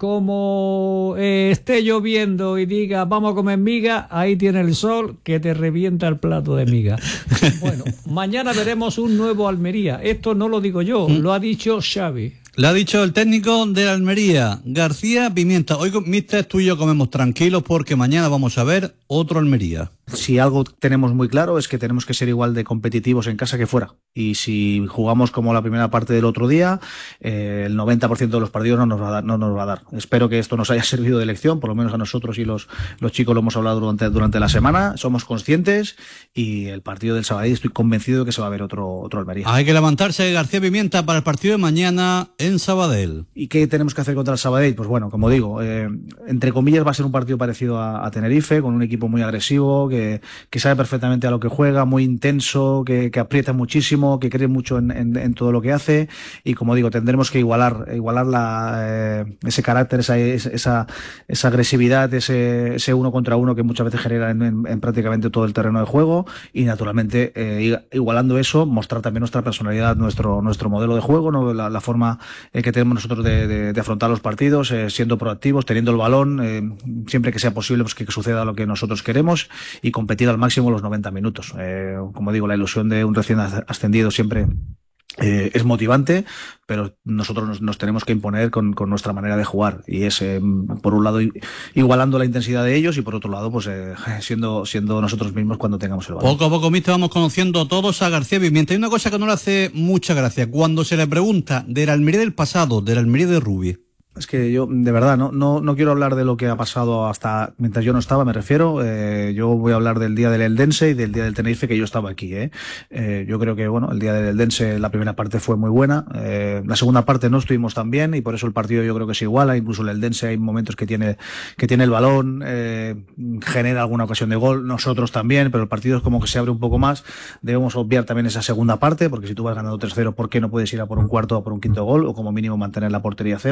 como eh, esté lloviendo y diga vamos a comer migas, ahí tiene el sol que te revienta el plato de migas. Bueno, mañana veremos un nuevo Almería. Esto no lo digo yo, lo ha dicho Xavi. Le ha dicho el técnico de la Almería, García Pimienta. Hoy, mister, tú y yo comemos tranquilos porque mañana vamos a ver otro Almería. Si algo tenemos muy claro es que tenemos que ser igual de competitivos en casa que fuera. Y si jugamos como la primera parte del otro día, eh, el noventa por ciento de los partidos no nos va a dar, no nos va a dar. Espero que esto nos haya servido de lección, por lo menos a nosotros y los, los chicos lo hemos hablado durante, durante la semana. Somos conscientes y el partido del Sabadell estoy convencido de que se va a ver otro, otro Almería. Hay que levantarse, García Pimienta, para el partido de mañana en Sabadell. ¿Y qué tenemos que hacer contra el Sabadell? Pues bueno, como digo, eh, entre comillas va a ser un partido parecido a, a Tenerife, con un equipo muy agresivo, que, que sabe perfectamente a lo que juega, muy intenso, que, que aprieta muchísimo, que cree mucho en, en, en todo lo que hace, y como digo, tendremos que igualar, igualar la, eh, ese carácter, esa, esa, esa agresividad, ese, ese uno contra uno que muchas veces genera en, en, en prácticamente todo el terreno de juego, y naturalmente eh, igualando eso, mostrar también nuestra personalidad, nuestro, nuestro modelo de juego, ¿no? la, la forma eh, que tenemos nosotros de, de, de afrontar los partidos, eh, siendo proactivos, teniendo el balón, eh, siempre que sea posible pues que, que suceda lo que nosotros queremos y competir al máximo los noventa minutos. Eh, como digo, la ilusión de un recién ascendido siempre eh, es motivante, pero nosotros nos, nos tenemos que imponer con, con nuestra manera de jugar, y es eh, por un lado igualando la intensidad de ellos y por otro lado pues eh, siendo siendo nosotros mismos cuando tengamos el balón. Poco a poco, mister, vamos conociendo todos a García Pimienta. Hay una cosa que no le hace mucha gracia cuando se le pregunta de la Almería del pasado, de la Almería de Rubi. Es que yo, de verdad, no, no, no quiero hablar de lo que ha pasado hasta mientras yo no estaba, me refiero. Eh, yo voy a hablar del día del Eldense y del día del Tenerife, que yo estaba aquí. ¿eh? Eh, yo creo que, bueno, el día del Eldense, la primera parte fue muy buena. Eh, la segunda parte no estuvimos tan bien y por eso el partido yo creo que se iguala. Incluso el Eldense hay momentos que tiene, que tiene el balón, eh, genera alguna ocasión de gol. Nosotros también, pero el partido es como que se abre un poco más. Debemos obviar también esa segunda parte, porque si tú vas ganando tres cero, ¿por qué no puedes ir a por un cuarto o a por un quinto gol? O como mínimo mantener la portería cero. Ese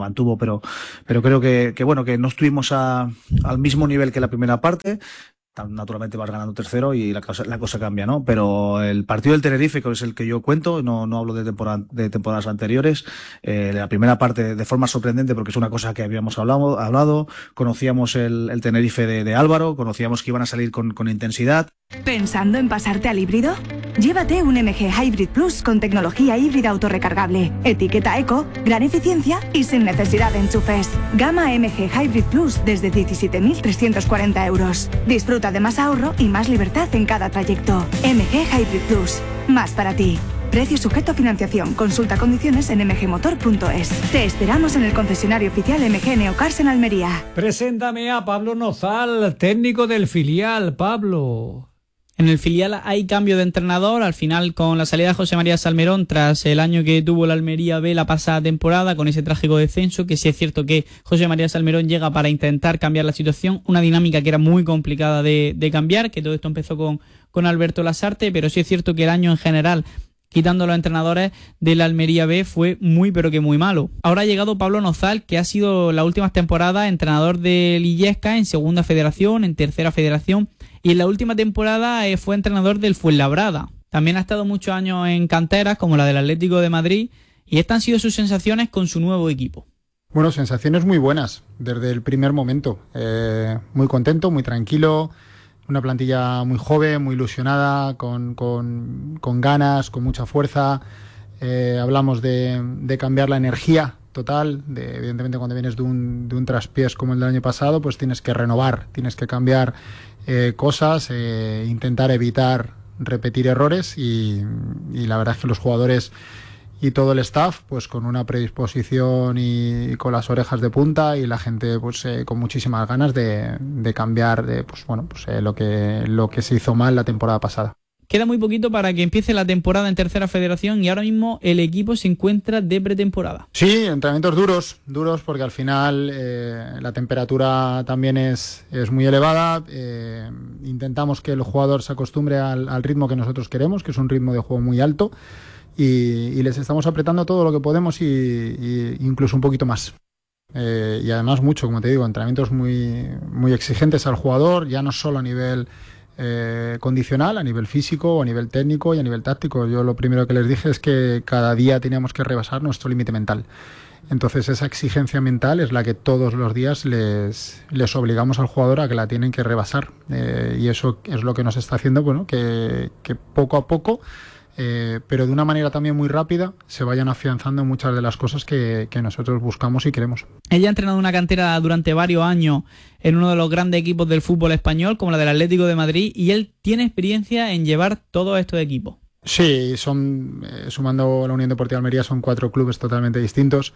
mantuvo, pero, pero creo que, que bueno, que no estuvimos a, al mismo nivel que la primera parte. Naturalmente vas ganando tercero y la cosa, la cosa cambia, ¿no? Pero el partido del Tenerife, que es el que yo cuento, no, no hablo de, temporada, de temporadas anteriores, eh, la primera parte de forma sorprendente porque es una cosa que habíamos hablado, hablado conocíamos el, el Tenerife de, de Álvaro, conocíamos que iban a salir con, con intensidad. ¿Pensando en pasarte al híbrido? Llévate un M G Hybrid Plus con tecnología híbrida autorrecargable, etiqueta eco, gran eficiencia y sin necesidad de enchufes. Gama M G Hybrid Plus desde diecisiete mil trescientos cuarenta euros. Disfruta de más ahorro y más libertad en cada trayecto. M G Hybrid Plus, más para ti. Precio sujeto a financiación. Consulta condiciones en m g motor punto es. Te esperamos en el concesionario oficial M G Neocars en Almería. Preséntame a Pablo Nozal, técnico del filial. Pablo. En el filial hay cambio de entrenador, al final con la salida de José María Salmerón tras el año que tuvo la Almería B la pasada temporada con ese trágico descenso, que sí es cierto que José María Salmerón llega para intentar cambiar la situación, una dinámica que era muy complicada de, de cambiar, que todo esto empezó con, con Alberto Lasarte, pero sí es cierto que el año en general, quitando los entrenadores de la Almería B, fue muy pero que muy malo. Ahora ha llegado Pablo Nozal, que ha sido las últimas temporadas entrenador del Illesca en segunda federación, en tercera federación, y en la última temporada eh, fue entrenador del Fuenlabrada. También ha estado muchos años en canteras, como la del Atlético de Madrid, y estas han sido sus sensaciones con su nuevo equipo. Bueno, sensaciones muy buenas desde el primer momento. Eh, muy contento, muy tranquilo. Una plantilla muy joven, muy ilusionada, con, con, con ganas, con mucha fuerza. Eh, hablamos de, de cambiar la energía total. De, evidentemente, cuando vienes de un, de un traspiés como el del año pasado, pues tienes que renovar, tienes que cambiar eh, cosas, eh, intentar evitar repetir errores y, y la verdad es que los jugadores y todo el staff pues con una predisposición y, y con las orejas de punta y la gente pues eh, con muchísimas ganas de, de cambiar de pues bueno pues eh, lo que lo que se hizo mal la temporada pasada. Queda muy poquito para que empiece la temporada en tercera federación y ahora mismo el equipo se encuentra de pretemporada. Sí, entrenamientos duros, duros porque al final eh, la temperatura también es, es muy elevada. Eh, intentamos que el jugador se acostumbre al, al ritmo que nosotros queremos, que es un ritmo de juego muy alto, y, y les estamos apretando todo lo que podemos y, y incluso un poquito más. Eh, y además mucho, como te digo, entrenamientos muy, muy exigentes al jugador, ya no solo a nivel Eh, condicional, a nivel físico, a nivel técnico y a nivel táctico. Yo lo primero que les dije es que cada día teníamos que rebasar nuestro límite mental. Entonces esa exigencia mental es la que todos los días les, les obligamos al jugador a que la tienen que rebasar. Eh, y eso es lo que nos está haciendo, bueno, que, que poco a poco, eh, pero de una manera también muy rápida, se vayan afianzando muchas de las cosas que, que nosotros buscamos y queremos. Ella ha entrenado una cantera durante varios años en uno de los grandes equipos del fútbol español, como la del Atlético de Madrid, y él tiene experiencia en llevar todos estos equipos. Sí, son eh, sumando la Unión Deportiva Almería son cuatro clubes totalmente distintos.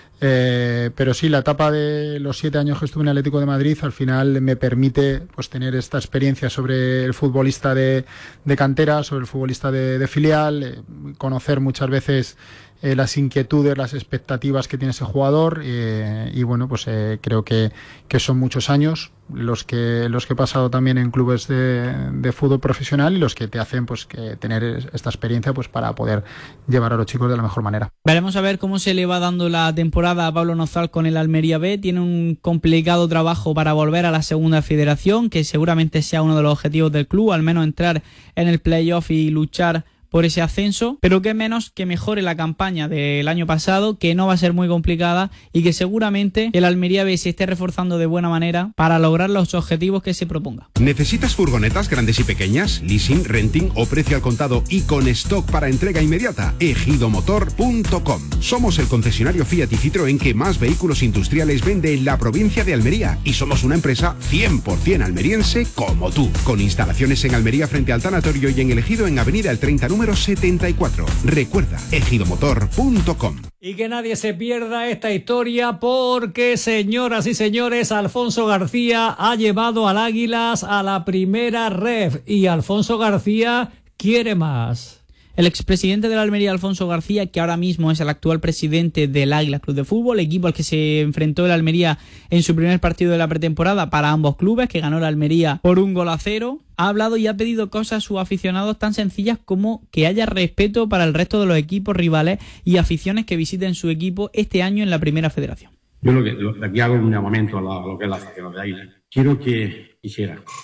Eh, pero sí, la etapa de los siete años que estuve en el Atlético de Madrid al final me permite pues tener esta experiencia sobre el futbolista de, de cantera, sobre el futbolista de, de filial, eh, conocer muchas veces eh, las inquietudes, las expectativas que tiene ese jugador eh, y bueno, pues eh, creo que, que son muchos años los que los que he pasado también en clubes de, de fútbol profesional y los que te hacen pues que tener esta experiencia pues para poder llevar a los chicos de la mejor manera. Veremos a ver cómo se le va dando la temporada a Pablo Nozal con el Almería B. Tiene un complicado trabajo para volver a la segunda federación, que seguramente sea uno de los objetivos del club, al menos entrar en el playoff y luchar por ese ascenso, pero que menos que mejore la campaña del año pasado, que no va a ser muy complicada y que seguramente el Almería B se esté reforzando de buena manera para lograr los objetivos que se proponga. ¿Necesitas furgonetas grandes y pequeñas, leasing, renting o precio al contado y con stock para entrega inmediata? ejido motor punto com. Somos el concesionario Fiat y Citroën que más vehículos industriales vende en la provincia de Almería y somos una empresa cien por ciento almeriense como tú, con instalaciones en Almería frente al tanatorio y en el Ejido en Avenida El treinta número setenta y cuatro. Recuerda, ejido motor punto com. Y que nadie se pierda esta historia porque, señoras y señores, Alfonso García ha llevado al Águilas a la primera ref y Alfonso García quiere más. El expresidente de la Almería, Alfonso García, que ahora mismo es el actual presidente del Águilas Club de Fútbol, equipo al que se enfrentó el Almería en su primer partido de la pretemporada para ambos clubes, que ganó la Almería por un gol a cero, ha hablado y ha pedido cosas a sus aficionados tan sencillas como que haya respeto para el resto de los equipos rivales y aficiones que visiten su equipo este año en la primera federación. Yo lo que lo, aquí hago un llamamiento a, la, a lo que es la afición de Águila. Quiero que hiciera